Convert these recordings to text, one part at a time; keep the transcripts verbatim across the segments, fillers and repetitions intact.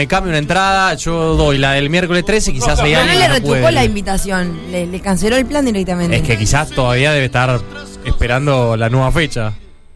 me cambio una entrada, yo doy la del miércoles trece, quizás hay Pero no alguien le que no retrucó puede. la invitación, le, le canceló el plan directamente. Es que quizás todavía debe estar esperando la nueva fecha.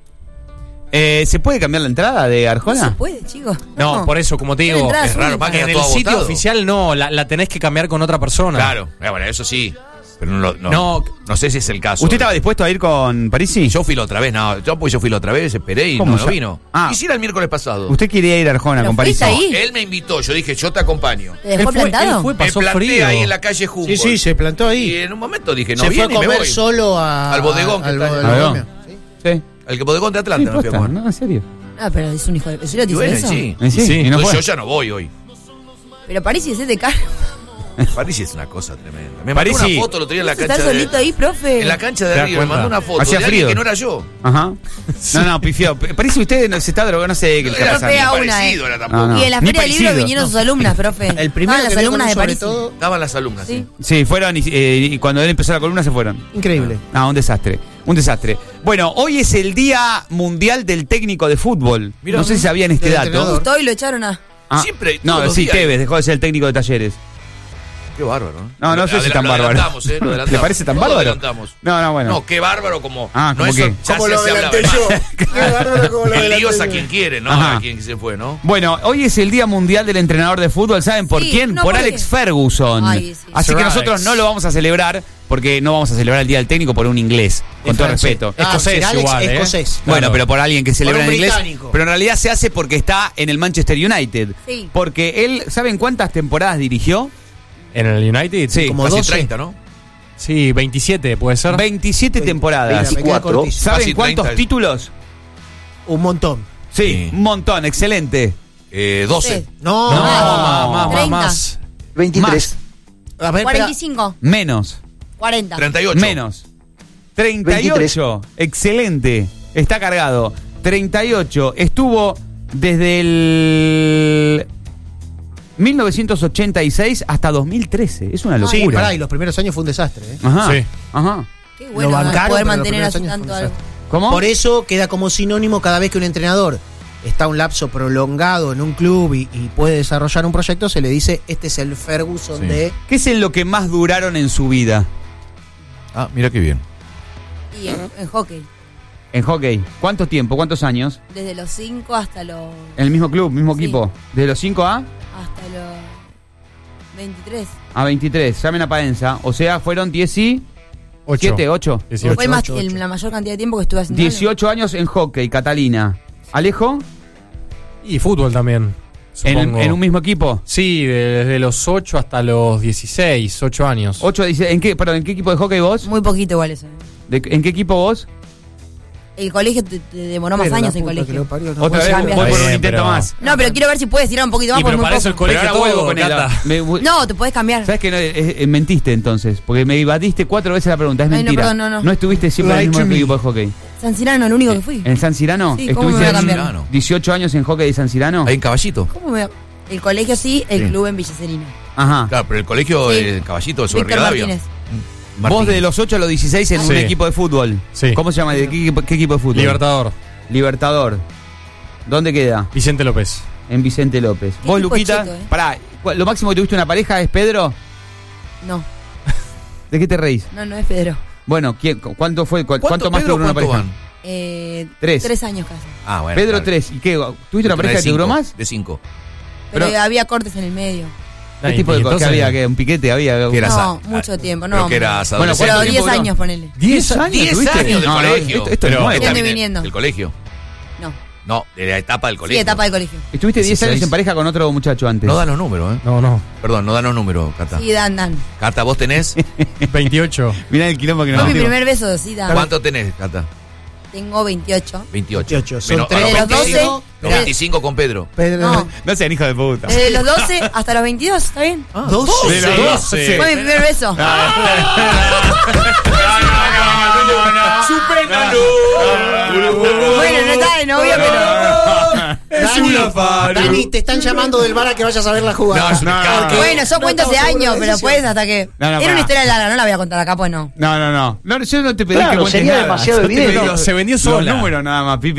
Eh, ¿Se puede cambiar la entrada de Arjona? No se puede, chicos. No, por eso, como te digo, entradas es raro. únicas. En el todo sitio agotado. oficial no, la, la tenés que cambiar con otra persona. Claro, eh, bueno, eso sí. Pero no, lo- no, No. no sé si es el caso. ¿Usted estaba dispuesto a ir con Parisi? Yo fui la otra vez, no. Yo, pues yo fui la otra vez, esperé y ¿Cómo no, no ya? vino. Ah. Quisiera el miércoles pasado. ¿Usted quería ir a Arjona ¿Pero con Parisi? fuiste ahí? Él me invitó, yo dije, yo te acompaño. ¿Te dejó Él fue- plantado? él fue- Me pasó planté frío. ahí en la calle Humboldt. Sí, sí, se plantó Y ahí. en un momento dije, no se fue a viene y me comer voy. solo a, Al bodegón que al, está al en- ¿Al bodegón? bodegón. Sí. Al que bodegón de Sí, Atlanta me fui a posta, comer. no, en serio. Ah, pero es un hijo de... ¿Eso lo Y te hizo bueno, eso? sí. ¿En serio? Sí. ¿Y no Entonces fue? yo ya no voy hoy. Pero París es de caro. París es una cosa tremenda. Me mandó Parisi- una foto el otro día en la ¿Estar cancha de, solito ahí, profe? en la cancha de ¿Te das River. Me cuenta? mandó una foto Hacía de alguien frío. que no era yo. Ajá. No, no, pifió. Parece que usted no, se está drogando, no sé qué le Era está pega pasando. ni una, parecido eh. era tampoco. No, no. Y en la Ni Feria del Libro parecido. vinieron sus alumnas, profe. El primero Ah, que las vio con alumnas él de sobre París. todo, Estaban las alumnas, sí. Sí. Sí, fueron y, eh, y cuando él empezó la columna se fueron. increíble. Ah, un desastre. Un desastre. Bueno, hoy es el Día Mundial del Técnico de Fútbol. Mirá. No sé si sabían este Del dato. entrenador. Justo hoy lo echaron a... Ah, Siempre, No, todos los sí, días. Tevez dejó de ser el técnico de Talleres. Qué bárbaro, ¿no? No, no sé Lo si tan lo bárbaro. adelantamos, ¿eh? Lo adelantamos. ¿Le parece tan Lo bárbaro? adelantamos. No, no, bueno. No, qué bárbaro como... Ah, no ¿cómo eso, qué? ya Como se, lo se hablaba. adelanté yo. Qué bárbaro como lo El adelanté lío es a yo. quien quiere, ¿no? Ajá. A quien se fue, ¿no? Bueno, hoy es el Día Mundial del Entrenador de Fútbol. ¿Saben por Sí, quién? no, por ¿por Alex qué? Ferguson. Ay, sí. Así Sir que Alex. nosotros no lo vamos a celebrar porque no vamos a celebrar el Día del Técnico por un inglés. Con Es todo francés. respeto. Ah, Escocés Sir Alex, igual, ¿eh? escocés. Bueno, Claro. pero por alguien que celebra Por un en inglés. británico. Pero en realidad se hace porque está en el Manchester United. Sí. Porque él, ¿saben cuántas temporadas dirigió? ¿En el United? Sí. Como Casi doce. treinta, ¿no? Sí, veintisiete, ¿puede ser? veintisiete Veinte. temporadas. Me queda cortísimo. ¿Saben Casi cuántos treinta. títulos? Un montón. Sí, Sí. un montón, excelente. Eh, doce. Sí. No, No, Más. más, más, más, treinta. más. veintitrés. A ver, cuarenta y espera. cinco. Menos. cuarenta. treinta y ocho. Menos. treinta y ocho. Excelente. Está cargado. treinta y ocho. Estuvo desde el mil novecientos ochenta y seis hasta dos mil trece. Es una Sí, locura. pará, y los primeros años fue un desastre. ¿eh? Ajá. Sí. Ajá. Qué bueno Lo bancaron, poder pero los mantener primeros así años tanto fue un algo. ¿Cómo? Por eso queda como sinónimo cada vez que un entrenador está un lapso prolongado en un club y, y puede desarrollar un proyecto, se le dice, este es el Ferguson Sí. de... ¿Qué es en lo que más duraron en su vida? Ah, mira qué bien. Y en, en hockey. En hockey. ¿Cuánto tiempo? ¿Cuántos años? Desde los cinco hasta los... En el mismo club, mismo Sí. equipo. ¿Desde los cinco a? Hasta los veintitrés. A veintitrés. Llamen a Paenza. O sea, fueron diecisiete, Ocho. ocho. dieciocho. Fue más ocho, el- ocho. la mayor cantidad de tiempo que estuve haciendo. dieciocho años en hockey, Catalina. ¿Alejo? Y fútbol también, ¿En, supongo. en un mismo equipo? Sí, desde los ocho hasta los dieciséis, ocho años. ocho, dice, ¿en qué, perdón, ¿en qué equipo de hockey vos? Muy poquito igual eso. ¿eh? ¿De- ¿En qué equipo vos? El colegio te, te demoró más Pero la años en puta que colegio. lo parió, no Otra puede vez ser. cambiar. voy por un Bien, intento pero- más. No, pero quiero ver si puedes tirar un poquito más Y por pero muy para eso el poco. Pero colegio ahora vuelvo todo, con él. Cata. Me- No, te podés cambiar. ¿Sabes que no, eh, eh, mentiste entonces? Porque me evadiste cuatro veces la pregunta. Es Ay, no, mentira. perdón, no, no. estuviste siempre en el Lie mismo to me. equipo de hockey. San Cirano, lo único que fui. ¿En San Cirano? Sí, ¿cómo me voy a ¿Estuviste cambiar? dieciocho años en hockey de San Cirano? Ahí en Caballito. ¿Cómo me... El colegio sí, el Sí. club en Villa Serena. Ajá. Claro, pero el colegio, Sí. el Caballito de sobre Víctor Rivadavia. Martínez. Vos de los ocho a los dieciséis en Sí. un equipo de fútbol. Sí. ¿Cómo se llama? ¿De qué, equipo- qué equipo de fútbol? Libertador, Libertador. ¿Dónde queda? Vicente López. En Vicente López. Qué ¿Vos, equipo Luquita? cheto, eh. Pará, ¿cu- ¿lo máximo que tuviste una pareja es Pedro? No, ¿De qué te reís? no, no es Pedro. Bueno, ¿quién, cu- ¿cuánto fue? cu- ¿Cuánto, más te Pedro, duró una cuánto pareja? van? Eh, Tres. Tres años casi. Ah, bueno. Pedro, claro. tres. ¿Y qué? ¿Tuviste una pareja de que te duró cinco, más? De cinco. Pero, Pero- había cortes en el medio. ¿Qué Ay, tipo de y cosas? ¿Qué entonces- había? ¿Qué? ¿Un piquete había? ¿Qué era? No, ah, mucho tiempo, creo no. que eras Bueno, Pero ¿cuánto diez tiempo duró? años, ponele. ¿diez años? diez tuviste? años de No, no, colegio. Esto, esto Pero- es nuevo. Estoy También viniendo. ¿Del colegio? No, No, de la etapa del sí, colegio. etapa de colegio. Estuviste diez años dieciséis. en pareja con otro muchacho antes. No dan los números, ¿eh? No, no. Perdón, no dan los números, Cata. Sí, Dan, Dan. Cata, ¿vos tenés? veintiocho. Mirá el quilombo que nos Fue mi metimos. primer beso, sí, Dan. ¿Cuánto tenés, Cata? Tengo veintiocho. veintiocho. veintiocho. Son Menos- tres a de los veinticinco, doce. los veinticinco con Pedro. Pedro, No, No sean hijos de puta. desde los doce hasta los veintidós, ¿está bien? Ah, doce. De los Sí, doce. sí. Fue mi primer beso. Bueno, no estaba de novio, pero... Dani, Dani, te están llamando del bar a que vayas a ver la jugada. No, es una cara. Porque Bueno, yo no cuento hace estamos seguros años, de la pero decisión. pues hasta que... No, no, Era pará. una historia larga, no la voy a contar acá, pues no. No, no, no. No, yo no te pedí Claro, que cuentes sería nada. demasiado Yo te evidente. pedí No, los- se vendió los sola. números nada más, Pipi.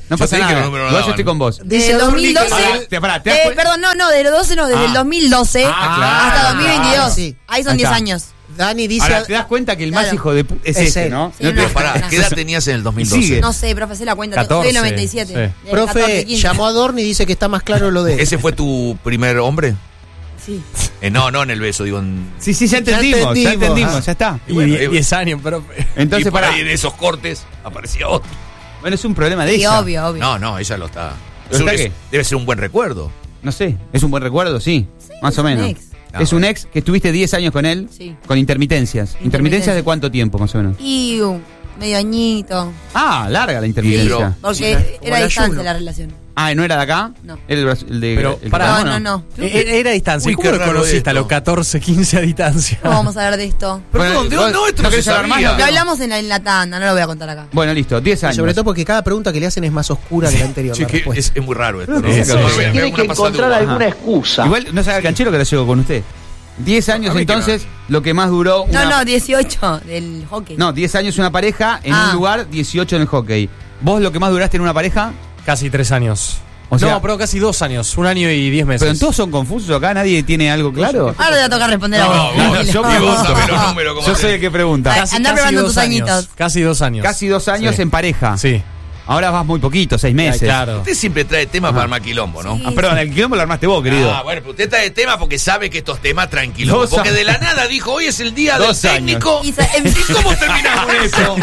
No Yo pasa te dije que nada. los números no Igual yo daban. estoy con vos. Desde el dos mil doce. Ah, te- pará, ¿te das eh, cuenta? perdón, no, no, desde los doce no, desde Ah. el dos mil doce Ah, claro, hasta dos mil veintidós. claro, sí. Ahí son Ahí diez está. años. Dani dice. Ahora, te das cuenta que el más Claro. hijo de pu- es, Es este, él. ¿no? Sí, No te- no, Pero pará, no. ¿qué edad tenías en el dos mil doce? Sigue. No sé, profe, sé la cuenta. catorce. Soy del noventa y siete. Sí. Del Profe, catorce, quince. llamó a Dorni y dice que está más claro lo de él. ¿Ese fue tu primer hombre? Sí. Eh, no, no en el beso, digo en... Sí, sí, ya entendimos, ya entendimos. entendimos, Ah. ya está. Y bueno, die- eh, diez años, pero. Entonces, y por para. ahí en esos cortes aparecía otro. Bueno, es un problema de Sí, ella. obvio, obvio. No, no, ella lo está... ¿Lo es un- está es- qué? debe ser un buen recuerdo. No sé, ¿es un buen recuerdo? Sí, más es o un menos. ex. Ah, Es un bueno. ex que estuviste diez años con él, Sí. con intermitencias. ¿Intermitencias Intermitencias. de cuánto tiempo, más o menos? Y un medio añito. Ah, larga la Sí, intermitencia. pero- Porque Sí, como era a el distancia ayuno. la relación. Ah, ¿no era de acá? No. ¿Era el, brazo- el de Pero, el pará, No, Catalano? no, no. Eh, Era a distancia. Uy, ¿Cómo qué lo raro conociste esto. a los catorce, quince a distancia? ¿Cómo vamos a hablar de esto? Perdón, ¿de vos- dónde? No, esto ¿no no se querés hablar más? sabía. No, Lo hablamos en la, en la tanda, no lo voy a contar acá. Bueno, listo, diez años. Sobre todo porque cada pregunta que le hacen es más oscura que la anterior. Sí, la que respuesta. es, es muy raro esto. ¿no? Sí, sí. Bueno, Tiene me- me- una pasada de uva. Ajá. excusa. Igual no sabe el canchero que la llevo con usted. diez años A mí que entonces, no. lo que más duró. No, una- no, dieciocho del hockey. No, diez años una pareja en Ah. un lugar, dieciocho en el hockey. ¿Vos lo que más duraste en una pareja? Casi tres años. O sea- no, pero casi dos años. Un año y diez meses. Pero todos son confusos acá, nadie tiene algo claro. Ahora te va a tocar responder a No, vos. vos, Tranquilo. yo y vos pregunto. sabés los números como Yo te- soy el que pregunta. Ay, Casi, andá casi probando dos tus años. añitos. Casi dos años. Casi dos años Sí. en pareja. Sí. Ahora vas muy poquito, seis meses. Ay, claro. Usted siempre trae temas para armar quilombo, ¿no? Sí. Ah, perdón, el quilombo lo armaste vos, querido. Ah, bueno, pero usted trae temas porque sabe que estos temas traen quilombo. Dos Porque años. de la nada dijo, hoy es el día Dos del años. técnico. Y sa- em- ¿Y cómo terminamos eso?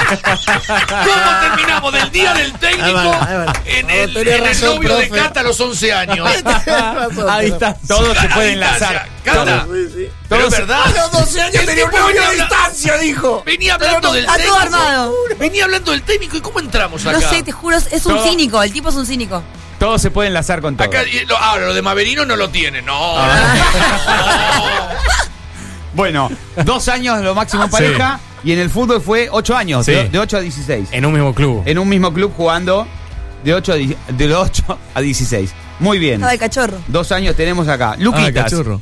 ¿Cómo terminamos del día del técnico Es verdad, es verdad. en No, el, tenés en el razón, novio de profe. Cata a los once años? Ahí está. Todo se A puede distancia. enlazar. Cata, Todo. pero Todo es se- verdad. A los doce años El tenía un tipo novio venía a habla- distancia, dijo. Venía hablando del está técnico. todo armado. Venía hablando del técnico. ¿Y cómo entramos acá? No sé, te juro, es un Todo- cínico. El tipo es un cínico. Todo se puede enlazar con todo. Acá, y lo- ahora, lo de Maverino no lo tiene. No. Bueno, dos años lo máximo en Sí. pareja y en el fútbol fue ocho años, Sí. de, de ocho a dieciséis. En un mismo club. En un mismo club jugando de ocho a, die- de los ocho a dieciséis. Muy bien. Estaba de cachorro. Dos años tenemos acá. Ah, Luquitas, cachorro.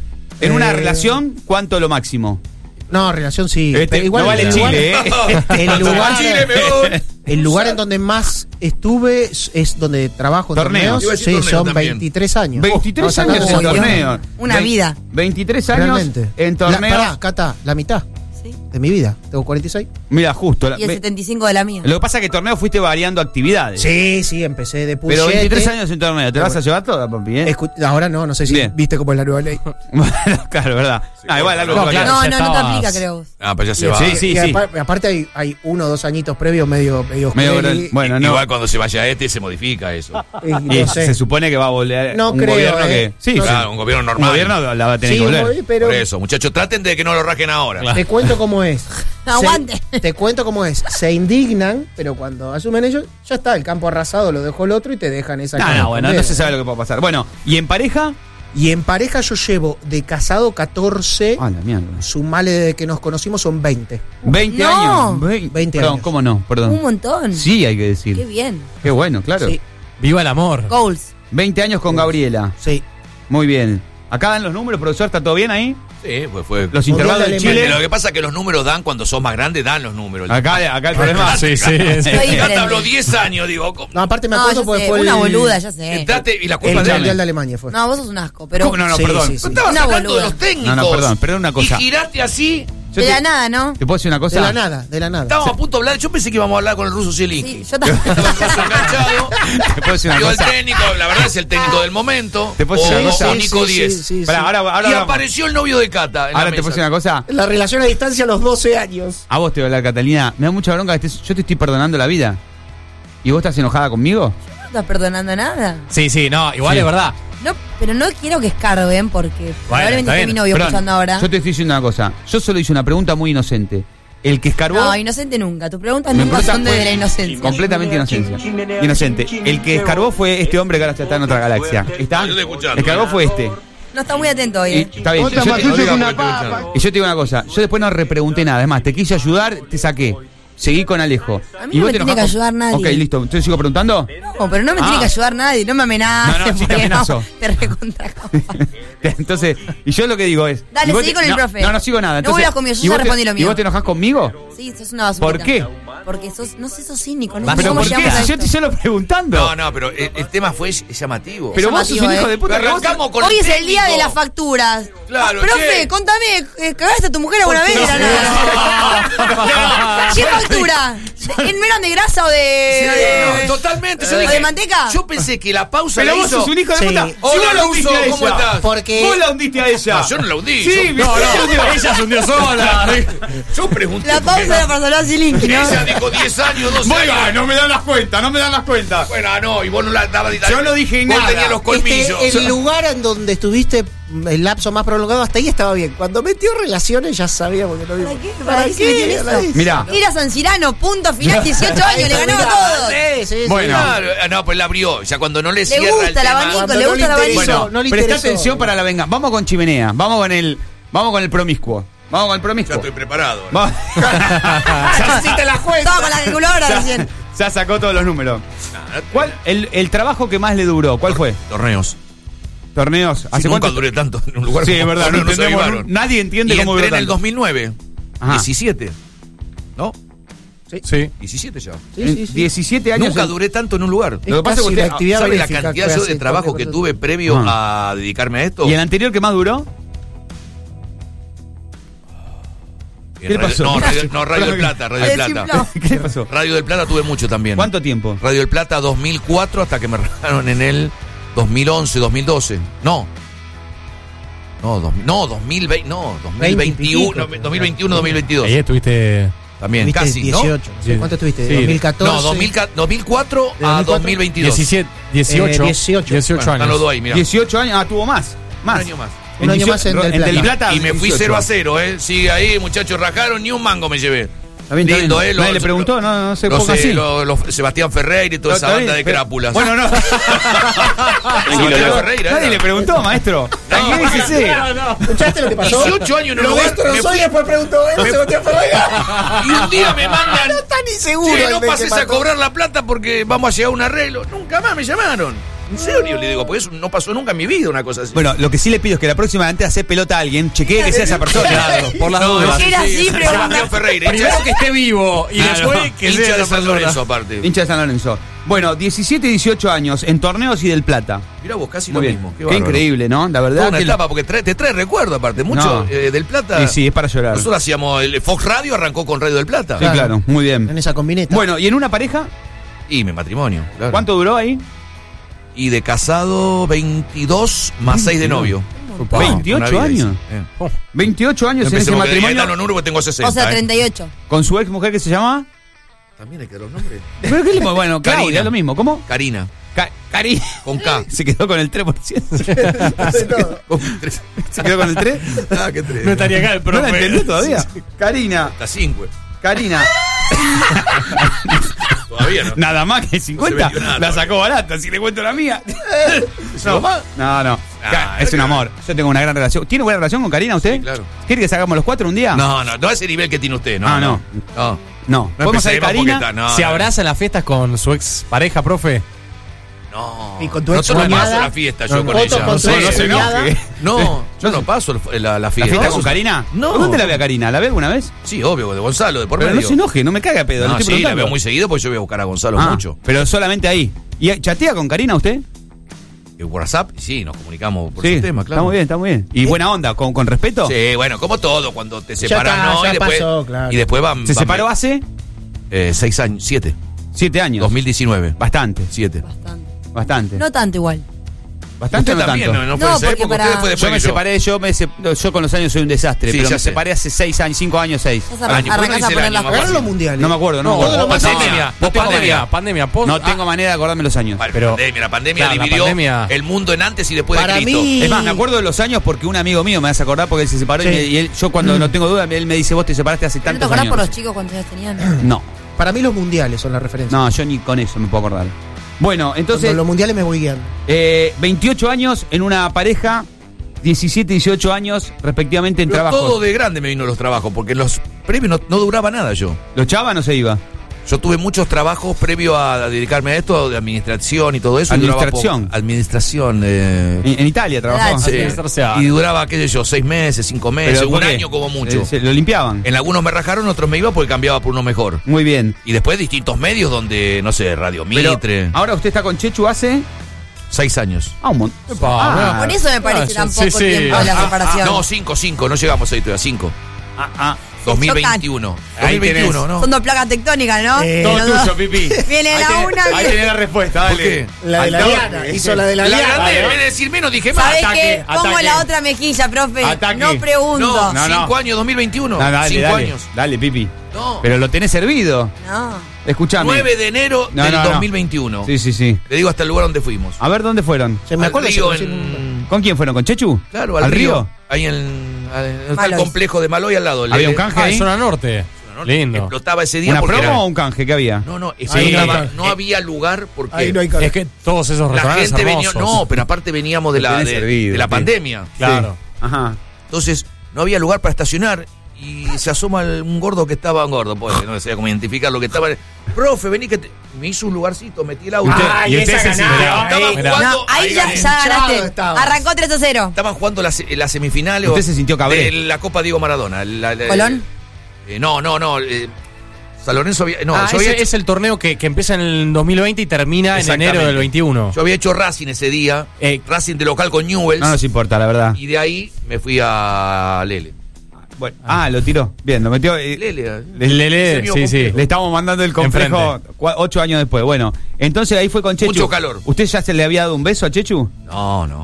en una Eh, relación, ¿cuánto lo máximo? No, relación sí. Este, Pero igual no vale el lugar- Chile, ¿eh? El lugar, Chile, me voy. el lugar en donde más estuve es, es donde trabajo en Torneos. torneos. Iba a decir Sí, torneos son también. veintitrés años. veintitrés Vamos años sacando en como diez. torneo. Una Ve- vida. veintitrés años Realmente. en La, torneos. pará, Cata, la mitad ¿Sí? de mi vida. Tengo cuarenta y seis. Mira, justo. la- Y el ve- setenta y cinco de la mía. lo que pasa es que en torneo fuiste variando actividades. Sí, sí, empecé de puchete. Pero veintitrés años en torneo, ¿te vas a llevar toda, papi? ¿eh? Escu- Ahora no, no sé si Bien. viste cómo es la nueva ley. Bueno, claro, verdad. Ah, igual algo No, que- claro. No, ya no, no te estabas- aplica, creo vos. Ah, pues ya se Y- va. Sí, sí, y sí. apar- aparte hay, hay uno o dos añitos previos medio medio, Medio oscureli, gran- bueno, no. Igual cuando se vaya este se modifica eso. y no Y sé. se supone que va a volver No un creo, gobierno eh. que. Sí, No sí. Claro, un gobierno Un normal. gobierno la va a tener Sí, que volver. voy, pero Por eso, muchachos, traten de que no lo rajen ahora. te cuento cómo es. Aguante. Se- te cuento cómo es. Se indignan, pero cuando asumen ellos, ya está, el campo arrasado lo dejó el otro y te dejan esa No, cara no, con bueno, no dedo, se sabe lo que puede pasar. Bueno, ¿y en pareja? Y en pareja yo llevo de casado catorce, Ah, la mierda. sumale desde que nos conocimos son veinte. veinte No. años. Ve- veinte Perdón, años. ¿cómo no? Perdón. Un montón. Sí, hay que decir. Qué Qué, bien. bueno, claro. Sí, Viva el amor. Goals. veinte años con Gabriela. sí. Muy bien. Acá dan los números, profesor, ¿está todo bien ahí? Sí, pues fue. Los Mundial intervalos de de Alemania. Chile. Lo que pasa es que los números dan cuando sos más grande, dan los números. Acá, acá el problema. Sí, sí. es- Soy Ya te diferente. habló diez años, digo. ¿cómo? No, aparte me No, acuerdo ya porque sé, fue una el, boluda, ya sé. Entrate y la el culpa Mundial de de Alemania fue. No, vos sos un asco, pero. ¿Cómo? No, no, Sí, perdón. sí, sí. Estabas Una hablando boluda. de los técnicos. No, no, perdón, perdón una cosa. Y giraste así. Yo De te- la nada, ¿no? ¿Te puedo decir una cosa? De la nada, de la nada. Estábamos a punto de hablar. Yo pensé que íbamos a hablar con el ruso Zielinski. Sí, yo también. Estaba el ruso enganchado. ¿Te puedo decir una Digo, el cosa? técnico, la verdad es el técnico del momento. ¿Te puedo o, decir una o cosa? Nico sí, diez. sí, sí, Pará, sí. ahora, ahora, Y ahora- apareció el novio de Cata. En la ahora te puedo decir mesa. una cosa. La relación a distancia a los doce años. A vos te voy a hablar, Catalina. Me da mucha bronca que estés- yo te estoy perdonando la vida. ¿Y vos estás enojada conmigo? No estás perdonando nada. Sí, sí, no, igual Sí. es verdad. No, pero no quiero que escarben porque probablemente está esté bien. mi novio Perdón, escuchando ahora. Yo te estoy diciendo una cosa. Yo solo hice una pregunta muy inocente. El que escarbó. No, inocente nunca. Tus preguntas Mi nunca pregunta son fue desde la inocencia. Completamente inocencia. Inocente. El que escarbó fue este hombre que ahora ya está en otra galaxia. ¿Está? No, yo estoy escuchando. El que escarbó fue este. No está muy atento hoy, Y, ¿eh? está bien. Otra Yo más te- sucia que diga una porque te papa. escucharon. y yo te digo una cosa. Yo después no repregunté nada. Es más, te quise ayudar, te saqué. seguí con Alejo. A mí no me tiene que ayudar nadie. Ok, listo. Entonces sigo preguntando. No, pero no me Ah. tiene que ayudar nadie. No me amenaces. No, no, sí te porque amenazo. Te recontra. Entonces, y yo lo que digo es. Dale, y vos seguí te- con el no, profe. No, no sigo nada. No Entonces, vuelvas conmigo, yo ¿y ya vos te- respondí lo mío. ¿Y vos te enojas conmigo? Sí, sos una basura. ¿Por qué? Porque sos, no sé, sos cínico. No ¿Pero sé cómo por qué? llegamos a Si yo esto. te solo preguntando. No, no, pero el, el tema fue llamativo. Pero vos sos un llamativo, hijo eh. de puta. Pero que vos- arrancamos con Hoy el es el día de técnico. las facturas. Claro, Ah, profe, che. contame, eh, ¿cagaste a tu mujer alguna vez? Era nada. ¿Qué factura? ¿De- ¿No eran de grasa o de, Sí, de- no, totalmente. Yo o dije, de manteca? Yo pensé que la pausa Pero la vos hizo. sos un hijo de Sí. puta. Si Hola, vos la hundiste Luso, a ¿cómo ella. estás? Porque Vos la hundiste a ella. No, yo no la hundí. Sí, Yo- no, no. Ella se hundió sola. Yo pregunté. La pausa porque era para salvar a Zilinki, ¿no? Ella dijo diez años, doce Muy años. bien, no me dan las cuentas, no me dan las cuentas. Bueno, no, y vos no la dabas. Yo no dije vos nada. tenías los colmillos. este, el lugar en donde estuviste el lapso más prolongado, hasta ahí estaba bien. Cuando metió relaciones ya sabíamos que no ¿Para había. qué? ¿Para qué se metió en eso? Mirá. Era San Cirano, punto final, dieciocho años, le ganaba a todos. Sí, sí, sí. Bueno. Claro, ah, no, pues la abrió. Ya cuando no le, Le cierra gusta el el tema. abanico, Cuando le no gusta el le abanico. interesó. Bueno, no le presta interesó. atención para la venganza. Vamos con chimenea, vamos con el, vamos con el promiscuo. Vamos con el Ya promiscuo. estoy preparado. Vamos. Ya hiciste la cuenta. Estaba con la calculadora ya, recién. ya sacó todos los números. ¿Cuál? El, el trabajo que más le duró, ¿cuál fue? Torneos. Torneos. ¿Hace Sí, nunca cuánto? duré tanto en un lugar. Sí, como es verdad, no Torneos, se entendemos, avivaron. nadie entiende y cómo entré duró en el tanto. dos mil nueve. Ajá. diecisiete. ¿No? Sí. diecisiete ya. Sí, sí, sí. diecisiete años. Nunca en- duré tanto en un lugar. Es Lo que pasa es que casi usted- la actividad ¿Sabe la benéfica cantidad que yo hace de trabajo Torneo que Contra- tuve previo Ah. a dedicarme a esto? ¿Y el anterior que más duró? En ¿Qué le Radio- pasó? No, ¿Qué Radio, pasó? no, Radio del Plata, Radio del Plata. Desinfló. ¿Qué le pasó? Radio del Plata tuve mucho también. ¿Cuánto tiempo? Radio del Plata dos mil cuatro hasta que me rajaron en el dos mil once, dos mil doce. No. No, dos, no, dos mil veinte, no, dos mil veintiuno, veinte y pico. dos mil veintiuno, dos mil veintidós. Ahí estuviste. También, Tuviste casi, dieciocho. Sí. ¿Cuánto estuviste? Sí. ¿dos mil catorce? ¿no? No, dos mil, dos mil cuatro ¿De a dos mil cuatro? dos mil veintidós. diecisiete, dieciocho. Eh, dieciocho. dieciocho Bueno, están los años. dos ahí, mira. dieciocho años. Ah, tuvo más. Más. Un año más. Un año más en Del Plata. Y me fui dieciocho. cero a cero, ¿eh? Sigue ahí, muchachos, rajaron, ni un mango me llevé. Está bien, está Lindo, bien. ¿eh? Nadie Los- le preguntó, no, no se los, ponga eh, así. los- los Sebastián Ferreira y toda No, esa está banda bien, de pero- crápulas. Bueno, no. Sebastián Ferreira, Nadie era. le preguntó, maestro. Tranquilícese. ¿Escuchaste lo que pasó? dieciocho años en un Lo lugar. destrozó me fui- y después preguntó, ¿eh? me- Sebastián Ferreira? Y un día me mandan. No está ni seguro. Che, el no de que pases a mató. cobrar la plata porque vamos a llegar a un arreglo. Nunca más me llamaron. En serio, le digo, porque eso no pasó nunca en mi vida, una cosa así. Bueno, lo que sí le pido es que la próxima antes de hacer pelota a alguien, chequee que sea esa persona. Claro, por las dudas. Si era así, Sebastián pregunta. Ferreira, hincha, Primero que esté vivo y Claro. después que hincha sea de esa San persona. Lorenzo, aparte. Hincha de San Lorenzo. Bueno, diecisiete y dieciocho años en torneos y del Plata. Mirá vos, casi Muy lo bien. mismo. Qué, bárbaro. increíble, ¿no? La Toda verdad una que etapa, porque trae- te trae recuerdo, aparte. Mucho No. eh, del Plata. Sí, sí, es para llorar. Nosotros hacíamos. El Fox Radio arrancó con Radio del Plata. Sí, claro, muy bien. En esa combineta. Bueno, ¿y en una pareja? Y mi matrimonio. Claro. ¿Cuánto duró ahí? Y de casado, veintidós más seis de novio. Upa. veintiocho Una vida años. hice. Eh. Oh, veintiocho años en ese Empecemos que diga matrimonio Etano Nuro porque tengo sesenta. O sea, eh. treinta y ocho. con su ex mujer que se llama. También hay que dar los nombres. ¿Pero qué le Bueno, Karina. Claudia, es lo mismo. ¿Cómo? Karina. Ca- Cari. Con K. Se quedó con el tres por ciento. Hace todo. Con tres. Se quedó con el tres. Ah, qué tres. no estaría acá el ¿No profe. la entendió todavía? Karina. Hasta cinco. Karina. Todavía no. Nada más que cincuenta. vendió nada La todavía. sacó barata, si le cuento la mía. ¿No más? No, no. Ah, Ca- es un amor. Yo tengo una gran relación. ¿Tiene buena relación con Karina usted? Sí, claro. ¿Quiere que sacamos los cuatro un día? No, no, no a ese nivel que tiene usted. No, Ah, no. no. No. No. No ¿Podemos salir empecemos porque Karina? está- no, ¿Se no. abraza en las fiestas con su ex pareja, profe? No. Y con tu no ex te lo cuñada. paso la fiesta yo No, con Otto ella. con No tu sé. ex no se cuñada. enoje. No, yo no paso el- la, la ¿La fiesta. fiesta ¿Vos con sos- Karina? No. ¿Dónde la ve a Karina? ¿La ve alguna vez? Sí, obvio, de Gonzalo, de por Pero medio. no se enoje, no me caga pedo. No, le estoy sí, la preguntando. veo muy seguido porque yo voy a buscar a Gonzalo Ah, mucho. pero solamente ahí. ¿Y chatea con Karina usted? ¿En WhatsApp? Sí, nos comunicamos por sí, sus temas, claro. está muy bien, está muy bien. ¿Y buena onda? ¿Con, con respeto? Sí, bueno, como todo, cuando te separas, está, no, ya y después, pasó, claro. y después van. ¿Se van- separó hace? Eh, seis años, siete, Siete años. dos mil diecinueve. Bastante, Siete. Bastante. bastante. No tanto igual. ¿Bastante o Usted no también, tanto? no, no fue No, en esa porque época, para- usted fue después Yo me que yo. separé, yo, me se- yo con los años soy un desastre, Sí, pero ya me sé. separé hace seis años, cinco años, seis. Estás Al año, arrancás ¿cuándo a dice el poner año, las más Agarra cosas. los mundiales. No me acuerdo, no, No, me acuerdo. todo lo más Pandemia, Pandemia, no post tengo pandemia, manera. pandemia, post. No tengo ah, manera de acordarme los años. Vale, Pero- pandemia, la pandemia claro, la dividió pandemia- el mundo en antes y después Para de Cristo. mí- Es más, me acuerdo de los años porque un amigo mío me hace acordar porque él se separó y, Sí. me- y él, yo cuando no tengo duda, él me dice, vos te separaste hace ¿Pero no te tantos acordás años. por los chicos cuántos años tenían? No, Para mí los mundiales son la referencia. no, yo ni con eso me puedo acordar. Bueno, Entonces, entonces, los mundiales me voy guiando. eh, veintiocho años en una pareja, diecisiete y dieciocho años respectivamente en Pero trabajo. todo de grande me vino los trabajos, porque los previo no, no duraba nada yo. ¿Lo echaba o no se iba? Yo tuve muchos trabajos previo a dedicarme a esto, de administración y todo eso. y duraba ¿Administración? poco. Administración. Eh, En, en Italia trabajó. Sí. sí. Y duraba, qué sé yo, seis meses, cinco meses, ¿Pero por un qué? año como mucho. Eh, ¿se ¿Lo limpiaban? En algunos me rajaron, otros me iba porque cambiaba por uno mejor. Muy bien. Y después distintos medios donde, no sé, Radio Pero Mitre. ahora usted está con Chechu hace... Seis años. Ah, un montón. Epa, Por eso me parece Ah, tan sí, poco sí. tiempo de la Ah, separación. No, cinco, cinco, no llegamos ahí todavía, cinco. Ah, ah. dos mil veintiuno. Ahí dos mil veintiuno, tenés. ¿no? Son dos placas tectónicas, ¿no? Eh, Todo Los tuyo, dos. Pipi. Viene Ahí la tenés- una, Ahí viene- tenés la respuesta, dale. ¿Por qué? La de la Al Diana, toque. hizo la de la, La Diana. grande, en ¿no? vez de decir menos, dije más. ¿Sabés Ataque, qué? Pongo ataque. la otra mejilla, profe. Ataque. No pregunto. No, No, cinco no. años, dos mil veintiuno. No, dale, cinco dale. años. Dale, Pipi. No. Pero lo tenés servido. No. Escuchame. nueve de enero No, del no, no. dos mil veintiuno. Sí, sí, sí. Le digo hasta el lugar donde fuimos. A ver, ¿dónde fueron? Se me Al acuerda. se río conocieron un- en... ¿Con quién fueron? ¿con Chechu? Claro, al, ¿Al río. río? Ahí en, al- está el Maloy. complejo de Maloy al lado. El- ¿Había un el- canje Ah, ahí? en zona norte. Lindo. Explotaba ese día ¿Una porque promo era- o un canje que había? No, no, Ahí explotaba. no hay no, canje. había lugar porque Ahí no hay Es canje. que todos esos la restaurantes gente venía... hermosos. No, pero aparte veníamos de Lo la, tenés de, servido, de la sí. pandemia. Claro. Ajá. Entonces, no había lugar para estacionar y se asoma el- un gordo que estaba, un gordo, pues, no sé cómo identificar lo que estaba. Profe, vení que te... Me hizo un lugarcito, metí el auto. Usted- Ay, y usted esa se ganada. sintió- Estaba Mirá. jugando... No, ahí ya, gané. ya ganaste. Hinchado estabas. Arrancó tres a cero. Estaban jugando las, las semifinales. Usted o- se sintió cabré. de la Copa Diego Maradona. La- la- ¿Colón? eh, no, no, no. eh, San Lorenzo había... No, Ah, yo, había ese hecho, es el torneo que, que empieza en el dos mil veinte y termina en Exactamente. enero del veintiuno. yo había hecho Racing ese día. Eh, Racing de local con Newell's. No nos importa, la verdad. Y de ahí me fui a Lele. Bueno, ah, lo tiró. Bien, lo metió. eh, Lele. Le, le- le- Ese mío sí, sí. complejo. Le estamos mandando el complejo Enfrente. cua- ocho años después. Bueno, entonces ahí fue con Chechu. Mucho calor. ¿Usted ya se le había dado un beso a Chechu? No, no.